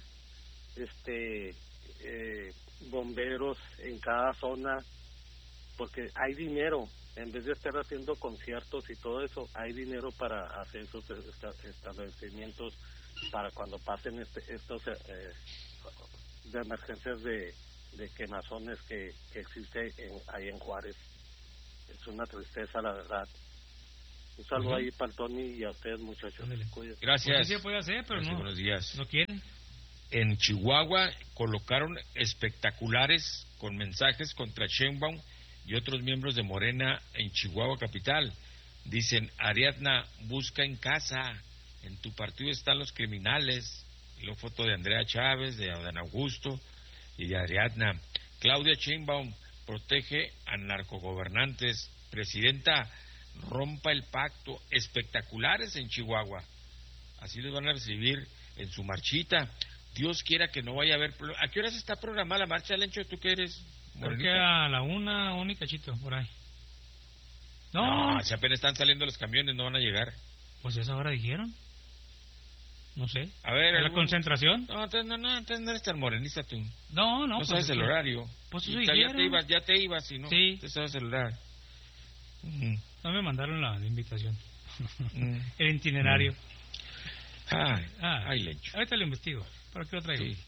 Speaker 14: bomberos en cada zona? Porque hay dinero. En vez de estar haciendo conciertos y todo eso, hay dinero para hacer esos establecimientos
Speaker 17: para cuando pasen estos de emergencias de quemazones que existe ahí en Juárez. Es una tristeza, la verdad. Un saludo ahí para el Tony y a ustedes, muchachos.
Speaker 2: Gracias.
Speaker 4: Pues sí se puede hacer, pero
Speaker 2: gracias,
Speaker 4: no.
Speaker 2: Buenos días.
Speaker 4: No quieren.
Speaker 2: En Chihuahua colocaron espectaculares con mensajes contra Sheinbaum y otros miembros de Morena en Chihuahua capital. Dicen: Ariadna, busca en casa, en tu partido están los criminales. Y la foto de Andrea Chávez, de Adán Augusto y de Ariadna. Claudia Sheinbaum protege a narcogobernantes. Presidenta, rompa el pacto. Espectaculares en Chihuahua. Así les van a recibir en su marchita. Dios quiera que no vaya a haber... ¿A qué horas está programada la marcha, Lencho? ¿Tú qué eres?
Speaker 4: Creo que a la 1 y cachito, por ahí.
Speaker 2: No, si apenas están saliendo los camiones, no van a llegar.
Speaker 4: Pues esa hora dijeron. No sé.
Speaker 2: A ver...
Speaker 4: ¿La concentración?
Speaker 2: No, entonces no eres tan morenista tú.
Speaker 4: No.
Speaker 2: No sabes el horario.
Speaker 4: Pues eso
Speaker 2: ya te ibas, si no.
Speaker 4: Sí.
Speaker 2: Te sabes el horario.
Speaker 4: No me mandaron la invitación. El itinerario.
Speaker 2: Ay, Lencho.
Speaker 4: Ahorita lo investigo. ¿Para qué lo traigo?
Speaker 2: Sí.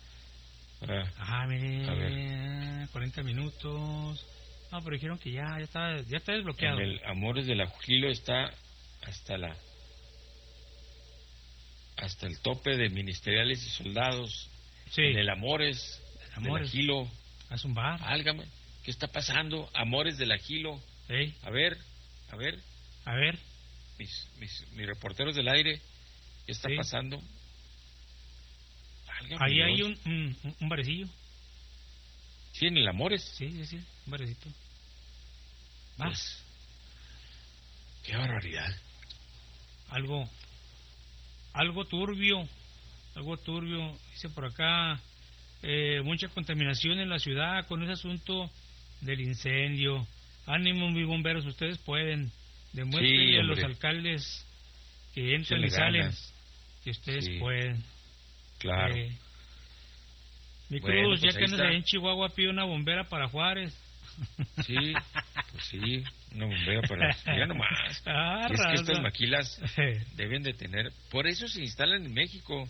Speaker 4: Mire, 40 minutos. No, pero dijeron que ya está desbloqueado.
Speaker 2: En el Amores de la Jilo está hasta el tope de ministeriales y soldados.
Speaker 4: Sí.
Speaker 2: En el Amores de la Jilo.
Speaker 4: Es un bar.
Speaker 2: Álgame, ¿qué está pasando? Amores de la Jilo.
Speaker 4: ¿Eh?
Speaker 2: A ver. Mis reporteros del aire, ¿qué está pasando? Válgame
Speaker 4: ahí
Speaker 2: Dios.
Speaker 4: hay un barecillo.
Speaker 2: Sí, en el Amores.
Speaker 4: Sí, un barecito.
Speaker 2: Pues, qué barbaridad.
Speaker 4: Algo turbio, dice por acá, mucha contaminación en la ciudad con ese asunto del incendio. Ánimo, mis bomberos, ustedes pueden. Demuéstrenle a los alcaldes que entran y salen que ustedes pueden.
Speaker 2: Claro.
Speaker 4: Mi Cruz, ya que andas ahí en Chihuahua, pide una bombera para Juárez.
Speaker 2: Sí, pues sí, una bombera para... Ya nomás. Es que estas maquilas deben de tener... Por eso se instalan en México.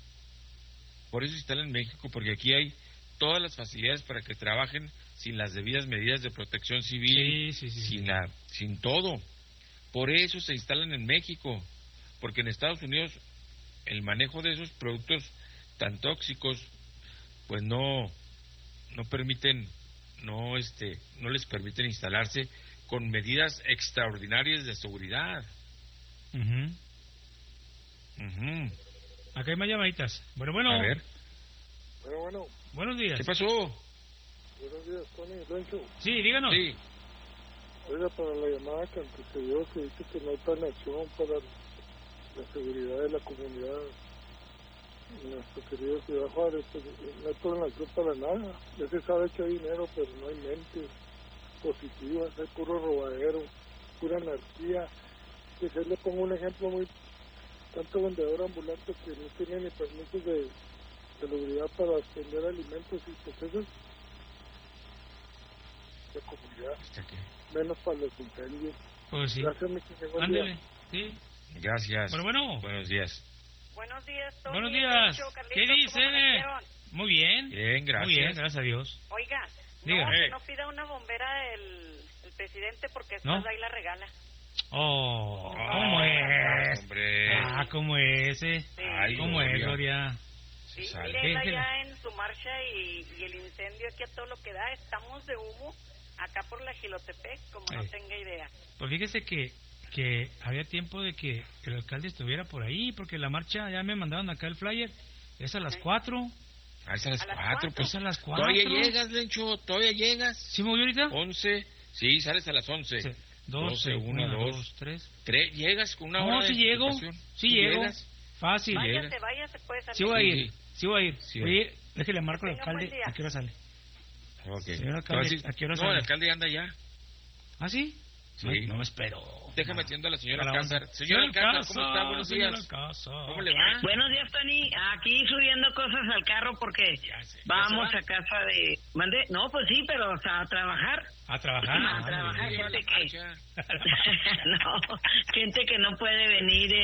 Speaker 2: Porque aquí todas las facilidades para que trabajen sin las debidas medidas de protección civil, sin todo. Por eso se instalan en México, porque en Estados Unidos el manejo de esos productos tan tóxicos pues no permiten, no les permiten instalarse con medidas extraordinarias de seguridad.
Speaker 4: Acá hay más llamaditas. Bueno.
Speaker 2: A ver.
Speaker 14: Bueno.
Speaker 4: Buenos días.
Speaker 2: ¿Qué pasó?
Speaker 14: Buenos días, Tony, Lencho.
Speaker 4: Sí, díganos.
Speaker 2: Sí.
Speaker 14: Oiga, para la llamada que antecedió, que dice que no hay planeación para la seguridad de la comunidad en nuestra querida ciudad Juárez, pues no hay planeación para nada. Ya se sabe que hay dinero, pero no hay mentes positivas, hay puro robadero, pura anarquía. Que se le pongo un ejemplo muy... Tanto vendedor ambulante que no tiene ni permisos de seguridad para vender alimentos y pues eso es de comunidad, menos para los incendios.
Speaker 4: Pues sí.
Speaker 14: Gracias, mi querido.
Speaker 4: Ándele, sí.
Speaker 2: Gracias.
Speaker 4: Bueno.
Speaker 2: Buenos días.
Speaker 16: Buenos días, Tony.
Speaker 4: Buenos días.
Speaker 16: Carlitos,
Speaker 4: ¿Qué dice? Muy bien.
Speaker 2: Bien, gracias.
Speaker 4: Muy bien, gracias a Dios.
Speaker 16: Oiga,
Speaker 4: dígame.
Speaker 16: que no pida una bombera el presidente porque después ahí la regala.
Speaker 4: Oh, ¿cómo es?
Speaker 2: Hombre.
Speaker 4: ¿Cómo es?
Speaker 16: Sí.
Speaker 4: Ay, ¿cómo es, Gloria?
Speaker 16: Sí, mire, allá en su marcha y el incendio aquí a todo lo que da, estamos de humo acá por la Jilotepec, como no tenga idea.
Speaker 4: Pues fíjese que había tiempo de que el alcalde estuviera por ahí, porque la marcha, ya me mandaron acá el flyer, es a las 4.
Speaker 2: Es a las 4, pues
Speaker 4: es a las 4.
Speaker 2: Todavía llegas, Lencho, todavía llegas.
Speaker 4: ¿Sí me voy ahorita?
Speaker 2: 11, sí, sales a las 11. Sí.
Speaker 4: 12, 1, 2, 3.
Speaker 2: Llegas con una hora de
Speaker 4: llego. Sí llego. Fácil.
Speaker 16: Váyase, puede salir.
Speaker 4: Sí voy a ir. Oye, déjele marco al alcalde. ¿A qué hora sale?
Speaker 2: Ok.
Speaker 4: Señor alcalde, ¿a qué hora sale?
Speaker 2: No, el alcalde anda ya.
Speaker 4: ¿Ah, sí?
Speaker 2: Sí.
Speaker 3: No me espero.
Speaker 2: Déjame atiendo a la señora Alcázar. Señora Alcázar, ¿cómo está? Buenos días. ¿Cómo le va?
Speaker 18: Buenos días, Tony. Aquí subiendo cosas al carro porque vamos a casa de... ¿Mande? No, pues sí, pero o sea, a trabajar.
Speaker 4: ¿A trabajar?
Speaker 18: A trabajar, gente que... no, gente que no puede venir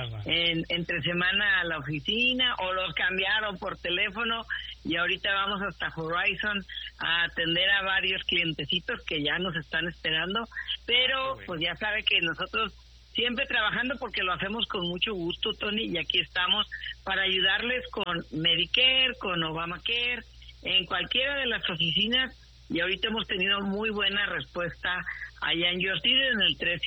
Speaker 18: entre semana a la oficina o los cambiaron por teléfono y ahorita vamos hasta Horizon a atender a varios clientecitos que ya nos están esperando, pero pues ya sabe que nosotros siempre trabajando porque lo hacemos con mucho gusto, Tony, y aquí estamos para ayudarles con Medicare, con Obamacare, en cualquiera de las oficinas, y ahorita hemos tenido muy buena respuesta allá en George Diller, en el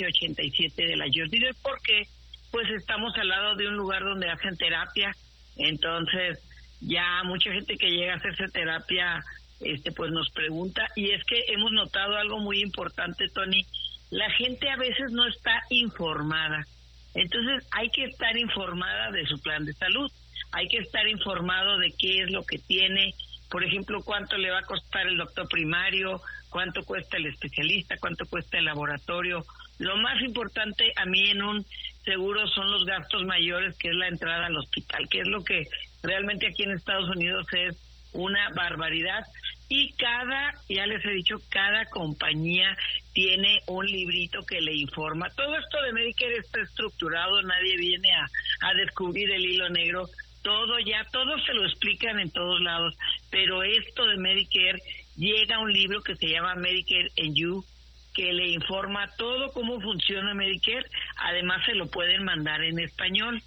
Speaker 18: 1387 de la George Diller, porque pues estamos al lado de un lugar donde hacen terapia, entonces ya mucha gente que llega a hacerse terapia pues nos pregunta, y es que hemos notado algo muy importante, Tony. La gente a veces no está informada, entonces hay que estar informada de su plan de salud, hay que estar informado de qué es lo que tiene, por ejemplo, cuánto le va a costar el doctor primario, cuánto cuesta el especialista, cuánto cuesta el laboratorio. Lo más importante a mí en un seguro son los gastos mayores, que es la entrada al hospital, que es lo que realmente aquí en Estados Unidos es una barbaridad. Y ya les he dicho, cada compañía tiene un librito que le informa. Todo esto de Medicare está estructurado, nadie viene a descubrir el hilo negro. Todo se lo explican en todos lados. Pero esto de Medicare, llega un libro que se llama Medicare and You, que le informa todo cómo funciona Medicare. Además se lo pueden mandar en español.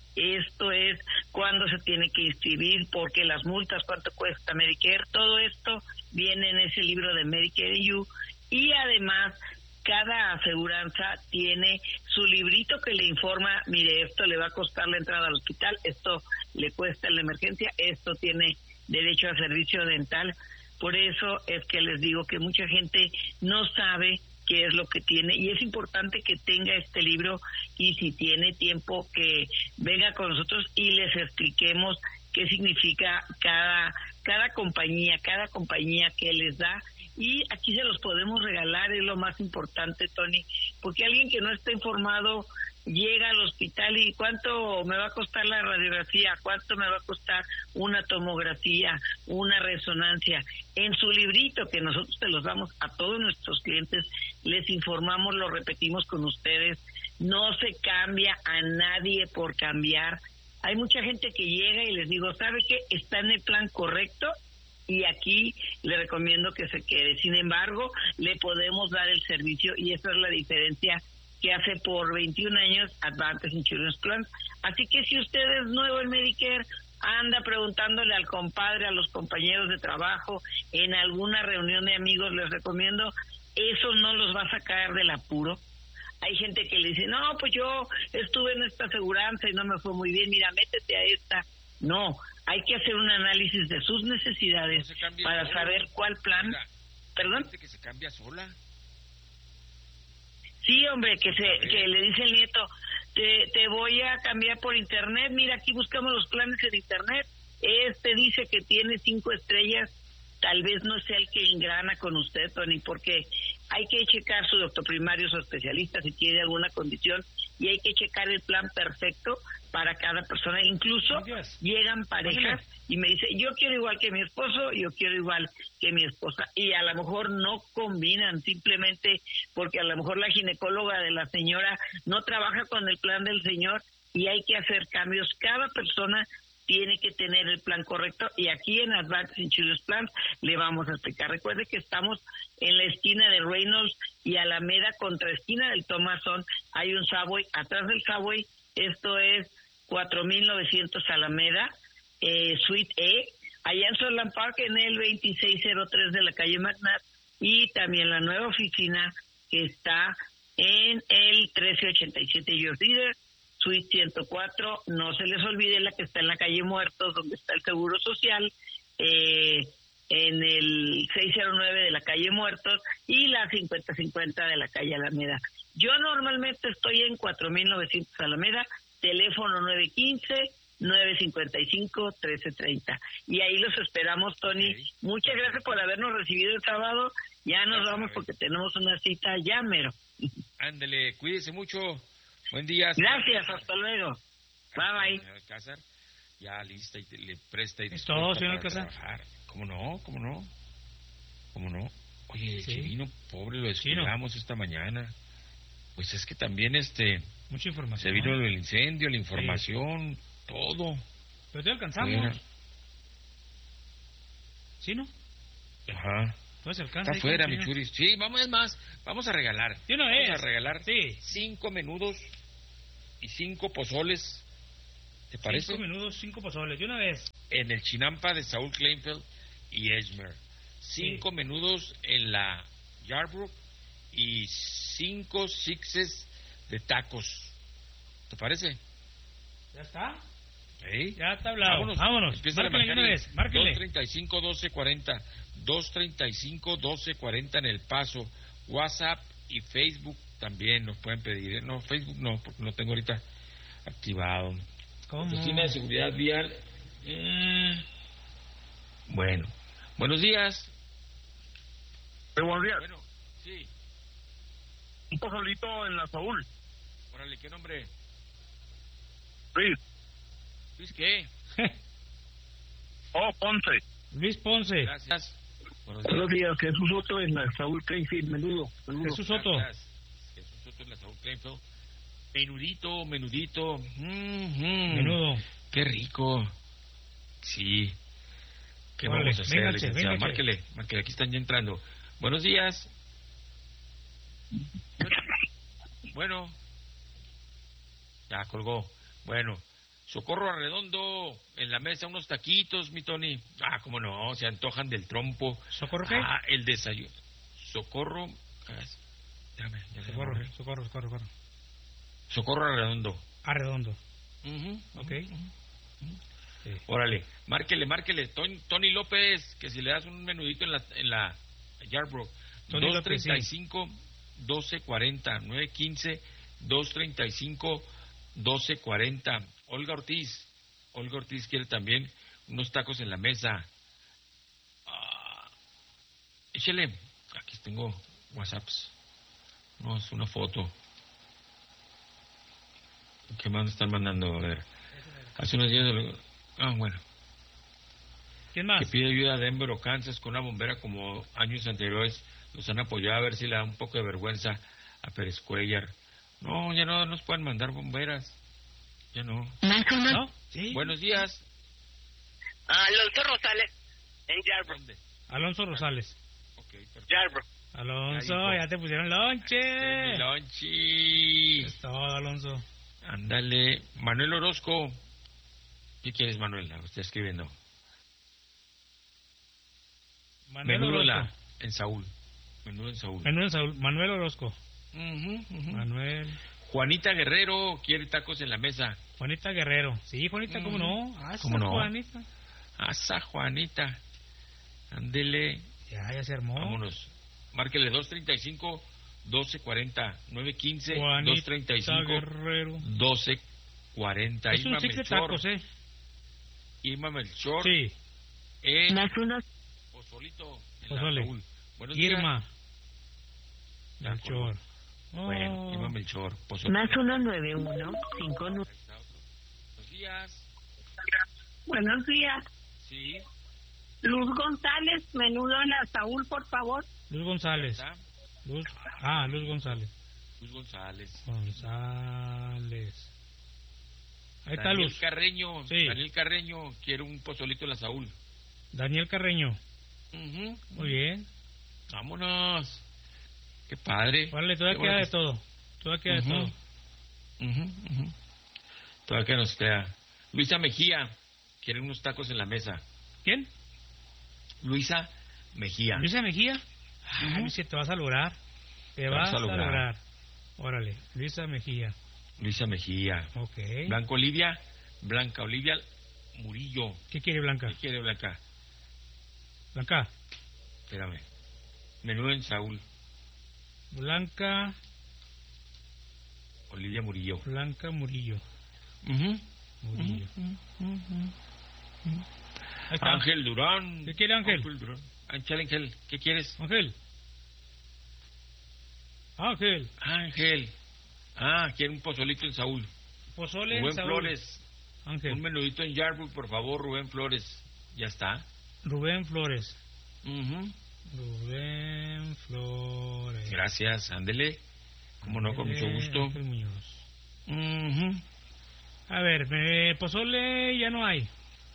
Speaker 18: Esto es cuándo se tiene que inscribir, porque las multas, cuánto cuesta Medicare, todo esto viene en ese libro de Medicare and You. Y además cada aseguranza tiene su librito que le informa, mire, esto le va a costar la entrada al hospital, esto le cuesta la emergencia, esto tiene derecho a servicio dental. Por eso es que les digo que mucha gente no sabe qué es lo que tiene, y es importante que tenga este libro, y si tiene tiempo que venga con nosotros y les expliquemos qué significa cada compañía que les da, y aquí se los podemos regalar, es lo más importante, Tony, porque alguien que no está informado llega al hospital y cuánto me va a costar la radiografía, cuánto me va a costar una tomografía, una resonancia. En su librito, que nosotros te los damos a todos nuestros clientes, les informamos, lo repetimos con ustedes, no se cambia a nadie por cambiar. Hay mucha gente que llega y les digo, ¿sabe qué? Está en el plan correcto y aquí le recomiendo que se quede. Sin embargo, le podemos dar el servicio, y esa es la diferencia que hace por 21 años Advantage Insurance Plan. Así que si usted es nuevo en Medicare, anda preguntándole al compadre, a los compañeros de trabajo, en alguna reunión de amigos, les recomiendo, eso no los va a sacar del apuro. Hay gente que le dice, no, pues yo estuve en esta aseguranza y no me fue muy bien, mira, métete a esta. No, hay que hacer un análisis de sus necesidades para saber cuál plan. Oiga, ¿perdón?
Speaker 2: ¿Que se cambia sola?
Speaker 18: Sí, hombre, que le dice el nieto, te voy a cambiar por internet, mira, aquí buscamos los planes en internet, dice que tiene 5 estrellas, tal vez no sea el que engrana con usted, Tony, porque hay que checar su doctor primario, su especialista, si tiene alguna condición, y hay que checar el plan perfecto para cada persona. Incluso llegan parejas y me dice, yo quiero igual que mi esposo, yo quiero igual que mi esposa, y a lo mejor no combinan, simplemente porque a lo mejor la ginecóloga de la señora no trabaja con el plan del señor, y hay que hacer cambios. Cada persona tiene que tener el plan correcto, y aquí en Advantage Insurance Plan le vamos a explicar. Recuerde que estamos en la esquina de Reynolds y Alameda, contra esquina del Thomason, hay un Subway, atrás del Subway, esto es 4900 Alameda, Suite E, allá en Solon Park, en el 2603 de la calle McNabb, y también la nueva oficina que está en el 1387 George Diller, Suite 104, no se les olvide la que está en la calle Muertos, donde está el Seguro Social, en el 609 de la calle Muertos, y la 5050 de la calle Alameda. Yo normalmente estoy en 4900 Alameda, teléfono 955-1330. Y ahí los esperamos, Tony. Okay. Muchas gracias por habernos recibido el sábado. Ya nos vamos porque tenemos una cita ya mero.
Speaker 2: Ándele, cuídese mucho. Buen día.
Speaker 18: Gracias, hasta luego. Bye, bye.
Speaker 2: Alcázar, ya lista y le presta y
Speaker 4: ¿es todo, señor Alcázar?
Speaker 2: ¿Cómo no? Oye, sí. Chivino, pobre, lo descuidamos esta mañana. Pues es que también
Speaker 4: mucha información.
Speaker 2: Se vino el incendio, la información, todo.
Speaker 4: Pero te alcanzamos. ¿Sí, no?
Speaker 2: Ajá.
Speaker 4: Pues alcanza.
Speaker 2: Está afuera, mi Churis. Sí, vamos a regalar. Vamos a regalar 5 menudos y 5 pozoles. ¿Te parece?
Speaker 4: 5 menudos, 5 pozoles, de una vez.
Speaker 2: En el Chinampa de Saúl Kleinfeld y Edgemer. 5 menudos en la Yarbrough y 5 sixes de tacos. ¿Te parece?
Speaker 4: ¿Ya está?
Speaker 2: ¿Sí?
Speaker 4: Ya está hablado. Vámonos.
Speaker 2: Empieza a marcarle. 235-1240. 235-1240 en El Paso. WhatsApp y Facebook también nos pueden pedir. No, Facebook no, porque no tengo ahorita activado.
Speaker 4: ¿Cómo?
Speaker 2: Oficina de Seguridad Vial. Bueno. Buenos días.
Speaker 15: Buenos días.
Speaker 2: Bueno, sí.
Speaker 15: Un pozolito en la Saúl.
Speaker 2: Órale, ¿qué nombre?
Speaker 15: Luis.
Speaker 2: ¿Luis qué?
Speaker 15: Ponce.
Speaker 4: Luis Ponce.
Speaker 2: Gracias.
Speaker 17: Buenos días, Jesús Soto en la Saúl Kleinfeld, menudo.
Speaker 4: Jesús Soto.
Speaker 2: Jesús Soto en la Saúl Kleinfeld. Menudito.
Speaker 4: Menudo.
Speaker 2: Qué rico. Sí. ¿Qué vamos a hacer, licenciado? Márquele, aquí están ya entrando. Buenos días. Bueno. Ya colgó. Bueno. Socorro Arredondo, en la mesa unos taquitos, mi Tony. Cómo no, se antojan del trompo.
Speaker 4: ¿Socorro qué?
Speaker 2: El desayuno. Socorro. Déjame.
Speaker 4: Socorro.
Speaker 2: Socorro Arredondo.
Speaker 4: Arredondo. Ok.
Speaker 2: Sí. Órale, márquele. Tony López, que si le das un menudito en la Yarbrough. 235-1240. 915-235-1240. Olga Ortiz quiere también unos tacos en la mesa. Échele. Aquí tengo WhatsApps. No, es una foto. ¿Qué más están mandando? A ver. Hace unos días... bueno.
Speaker 4: ¿Quién más?
Speaker 2: Que pide ayuda a Denver o Kansas con una bombera como años anteriores. Los han apoyado, a ver si le da un poco de vergüenza a Pérez Cuellar. No, ya no nos pueden mandar bomberas. Ya no.
Speaker 4: ¿No? ¿Sí?
Speaker 2: Buenos días.
Speaker 19: Alonso Rosales, en Yarbrough.
Speaker 2: ¿Dónde?
Speaker 4: Alonso Rosales.
Speaker 2: Ok, perfecto.
Speaker 19: Yarbrough.
Speaker 4: Alonso, ya te pusieron lonche.
Speaker 2: Lonchi.
Speaker 4: Es todo, Alonso.
Speaker 2: Ándale. Manuel Orozco. ¿Qué quieres, Manuel? Está escribiendo. Menudo en Saúl.
Speaker 4: Manuel Orozco. Manuel.
Speaker 2: Juanita Guerrero quiere tacos en la mesa.
Speaker 4: Juanita Guerrero. Sí, Juanita, ¿cómo no?
Speaker 2: ¿Cómo no?
Speaker 4: Juanita.
Speaker 2: Juanita. Ándele.
Speaker 4: Ya se armó.
Speaker 2: Vámonos. Márquele 235-1240. 915-235-1240.
Speaker 4: Es un six de tacos,
Speaker 2: Irma Melchor.
Speaker 4: Sí.
Speaker 2: Pozolito.
Speaker 4: Pozole. Irma Melchor.
Speaker 2: Bueno, Irma Melchor.
Speaker 18: Más 191-59.
Speaker 2: Buenos días.
Speaker 19: Buenos días.
Speaker 2: Sí.
Speaker 19: Luz González, menudo en la Saúl, por favor.
Speaker 4: Luz González. Luz González. Ahí está Luz.
Speaker 2: Carreño. Sí. Daniel Carreño quiere un pozolito en la Saúl.
Speaker 4: Daniel Carreño. Muy bien.
Speaker 2: Vámonos. Qué padre.
Speaker 4: Vale, todavía queda de todo. Todavía
Speaker 2: nos queda. Luisa Mejía quiere unos tacos en la mesa.
Speaker 4: ¿Quién?
Speaker 2: Luisa Mejía.
Speaker 4: Luisa, te vas a lograr. Te vas a lograr. Órale, Luisa Mejía.
Speaker 2: Ok. Blanca Olivia Murillo.
Speaker 4: ¿Qué quiere Blanca? Blanca.
Speaker 2: Espérame. Menú en Saúl.
Speaker 4: Blanca
Speaker 2: Olivia Murillo.
Speaker 4: Blanca Murillo. Murillo.
Speaker 2: Ángel Durán.
Speaker 4: ¿Qué quiere Ángel?
Speaker 2: Ángel, ¿qué quieres?
Speaker 4: Ángel.
Speaker 2: Quiere un pozolito en Saúl.
Speaker 4: Pozole en
Speaker 2: Rubén
Speaker 4: Saúl.
Speaker 2: Flores.
Speaker 4: Ángel.
Speaker 2: Un menudito en Yarbrough, por favor, Rubén Flores. Ya está.
Speaker 4: Rubén Flores. Rubén Flores.
Speaker 2: Gracias, ándele. Como no, con mucho gusto.
Speaker 4: A ver, pozole ya no hay.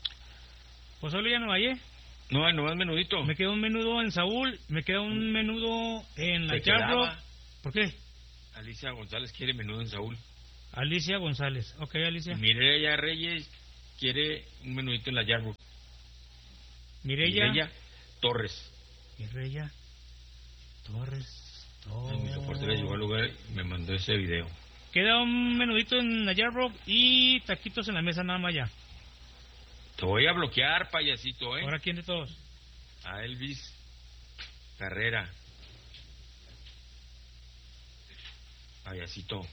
Speaker 2: No hay, nomás menudito.
Speaker 4: Me queda un menudo en Saúl, me queda un menudo en la Yarbrough. ¿Por qué?
Speaker 2: Alicia González quiere menudo en Saúl.
Speaker 4: Alicia González. Ok, Alicia.
Speaker 2: Mireya Reyes quiere un menudito en la Yarbrough.
Speaker 4: Mireya
Speaker 2: Torres.
Speaker 4: Mireya Torres.
Speaker 2: Mi reportera llegó al lugar y me mandó ese video.
Speaker 4: Queda un menudito en la Yarbrough y taquitos en la mesa nada más ya.
Speaker 2: Te voy a bloquear, payasito, ¿eh?
Speaker 4: ¿Ahora quién de todos?
Speaker 2: A Elvis Carrera. Payasito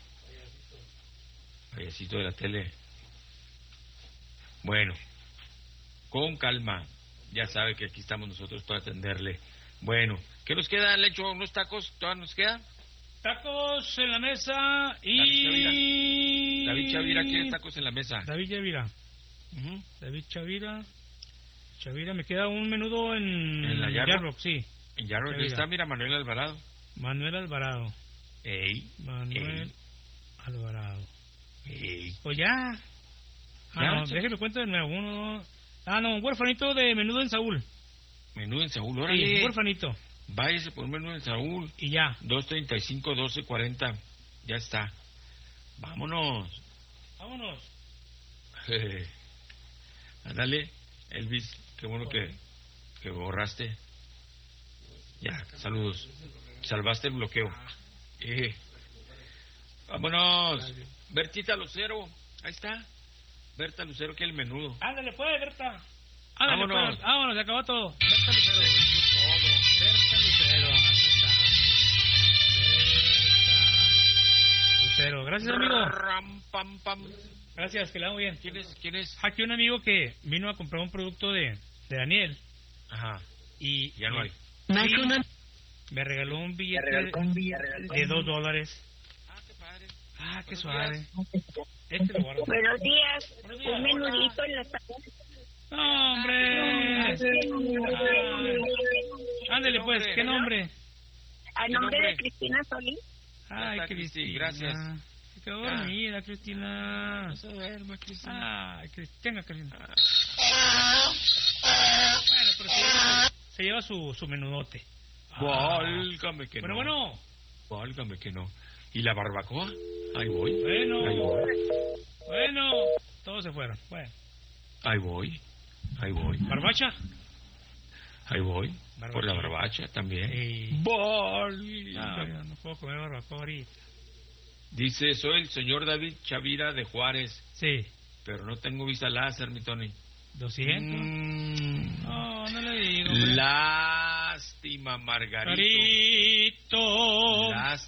Speaker 2: de la tele. Bueno, con calma. Ya sabe que aquí estamos nosotros para atenderle. Bueno, ¿qué nos queda? ¿Le echo unos tacos? ¿Todavía nos queda?
Speaker 4: Tacos en la mesa y...
Speaker 2: David Chavira quiere tacos en la mesa.
Speaker 4: David Chavira, me queda un menudo en
Speaker 2: la
Speaker 4: Yarbrough, sí.
Speaker 2: En Yarbrough está, mira, Manuel Alvarado.
Speaker 4: Alvarado. Pues ya. No, déjeme cuento de nuevo. Un huerfanito de menudo en Saúl.
Speaker 2: Menudo en Saúl, órale.
Speaker 4: Sí, un huerfanito.
Speaker 2: Váyase por menudo en Saúl.
Speaker 4: Y ya.
Speaker 2: 235-1240. Ya está. Vámonos. Ándale, Elvis, qué bueno que borraste. Ya, saludos. Salvaste el bloqueo. Vámonos. Bertita Lucero, ahí está. Berta Lucero, que el menudo.
Speaker 4: Ándale, pues, Berta.
Speaker 2: Vámonos.
Speaker 4: Vámonos, se acabó todo. Berta Lucero. Berta Lucero, así está. Berta Lucero. Gracias, amigo. Gracias, que le va muy bien.
Speaker 2: ¿Quién es?
Speaker 4: Aquí un amigo que vino a comprar un producto de Daniel.
Speaker 2: Ajá.
Speaker 4: Y
Speaker 2: ya no hay.
Speaker 4: Me regaló un billete de $2.
Speaker 2: Qué padre.
Speaker 4: Qué suave.
Speaker 19: Buenos días. Un menudito en la tarde.
Speaker 4: ¡No, hombre! Ándale, pues, ¿qué nombre?
Speaker 19: A nombre de Cristina Solís.
Speaker 4: Ay, Cristina.
Speaker 2: Gracias.
Speaker 4: Se quedó dormida, Cristina.
Speaker 2: No se duerma, Cristina.
Speaker 4: Ay, Cristina. Bueno, pero se lleva su menudote.
Speaker 2: Válgame que no.
Speaker 4: Bueno.
Speaker 2: Válgame que no. ¿Y la barbacoa? Ahí voy.
Speaker 4: Bueno, todos se fueron. Bueno.
Speaker 2: Ahí voy.
Speaker 4: ¿Barbacha?
Speaker 2: Ahí voy. Por la barbacha también.
Speaker 4: No puedo comer barbacoa ahorita.
Speaker 2: Dice, soy el señor David Chavira de Juárez.
Speaker 4: Sí.
Speaker 2: Pero no tengo visa láser, mi Tony.
Speaker 4: 200. No le digo.
Speaker 2: Lástima, Margarito.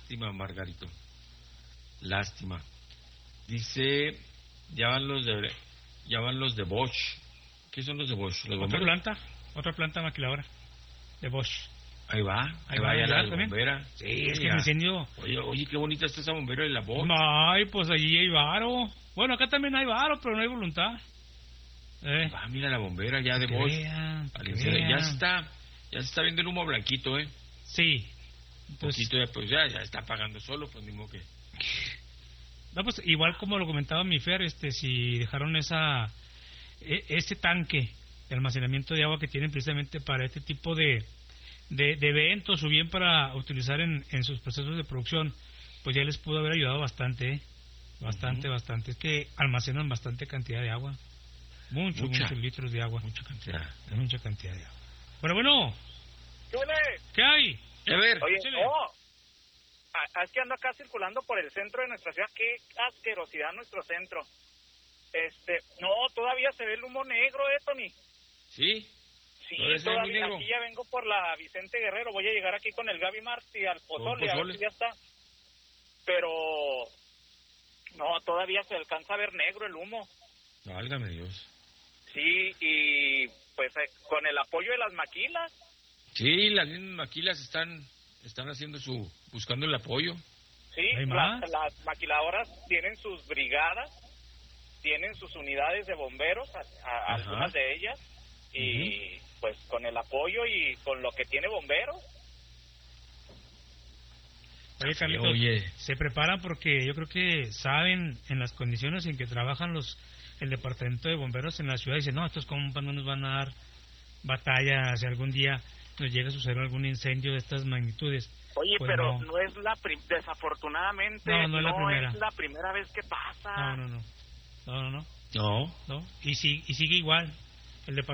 Speaker 2: Lástima. Dice, ya van los de Bosch. ¿Qué son los de Bosch?
Speaker 4: Otra planta maquiladora de Bosch.
Speaker 2: Ahí va ya la bombera.
Speaker 4: Sí, es que me encendió.
Speaker 2: Oye, qué bonita está esa bombera de la Bosch.
Speaker 4: Ay, pues allí hay varo. Bueno, acá también hay varo, pero no hay voluntad.
Speaker 2: Mira la bombera ya de Bosch. Ya se está viendo el humo blanquito,
Speaker 4: Sí.
Speaker 2: Entonces, poquito pues ya está apagando solo, pues ni modo que...
Speaker 4: No, pues igual como lo comentaba mi Fer, si dejaron ese tanque de almacenamiento de agua que tienen precisamente para este tipo de eventos o bien para utilizar en sus procesos de producción, pues ya les pudo haber ayudado bastante, bastante. Es que almacenan bastante cantidad de agua, muchos litros de agua, mucha cantidad de agua. Bueno. ¿Qué hay?
Speaker 2: A ver.
Speaker 12: Oye, es que ando acá circulando por el centro de nuestra ciudad. Qué asquerosidad nuestro centro. No, todavía se ve el humo negro, Tony.
Speaker 2: ¿Sí?
Speaker 12: Sí, todavía. Aquí ya vengo por la Vicente Guerrero. Voy a llegar aquí con el Gaby Martí al Pozole, a ver si ya está. Pero no, todavía se alcanza a ver negro el humo.
Speaker 2: Válgame Dios.
Speaker 12: Sí, y pues con el apoyo de las maquilas.
Speaker 2: Sí, las mismas maquilas están buscando el apoyo.
Speaker 12: Sí, las maquiladoras tienen sus brigadas, tienen sus unidades de bomberos, algunas de ellas, y pues con el apoyo y con lo que tiene bomberos.
Speaker 4: Oye, Carlitos, se preparan porque yo creo que saben en las condiciones en que trabajan el departamento de bomberos en la ciudad. Dicen, no, estos compas no nos van a dar batalla si algún día nos llega a suceder algún incendio de estas magnitudes.
Speaker 12: Oye, pues pero no es desafortunadamente no es la primera vez que pasa.
Speaker 4: No. Y sigue igual. El departamento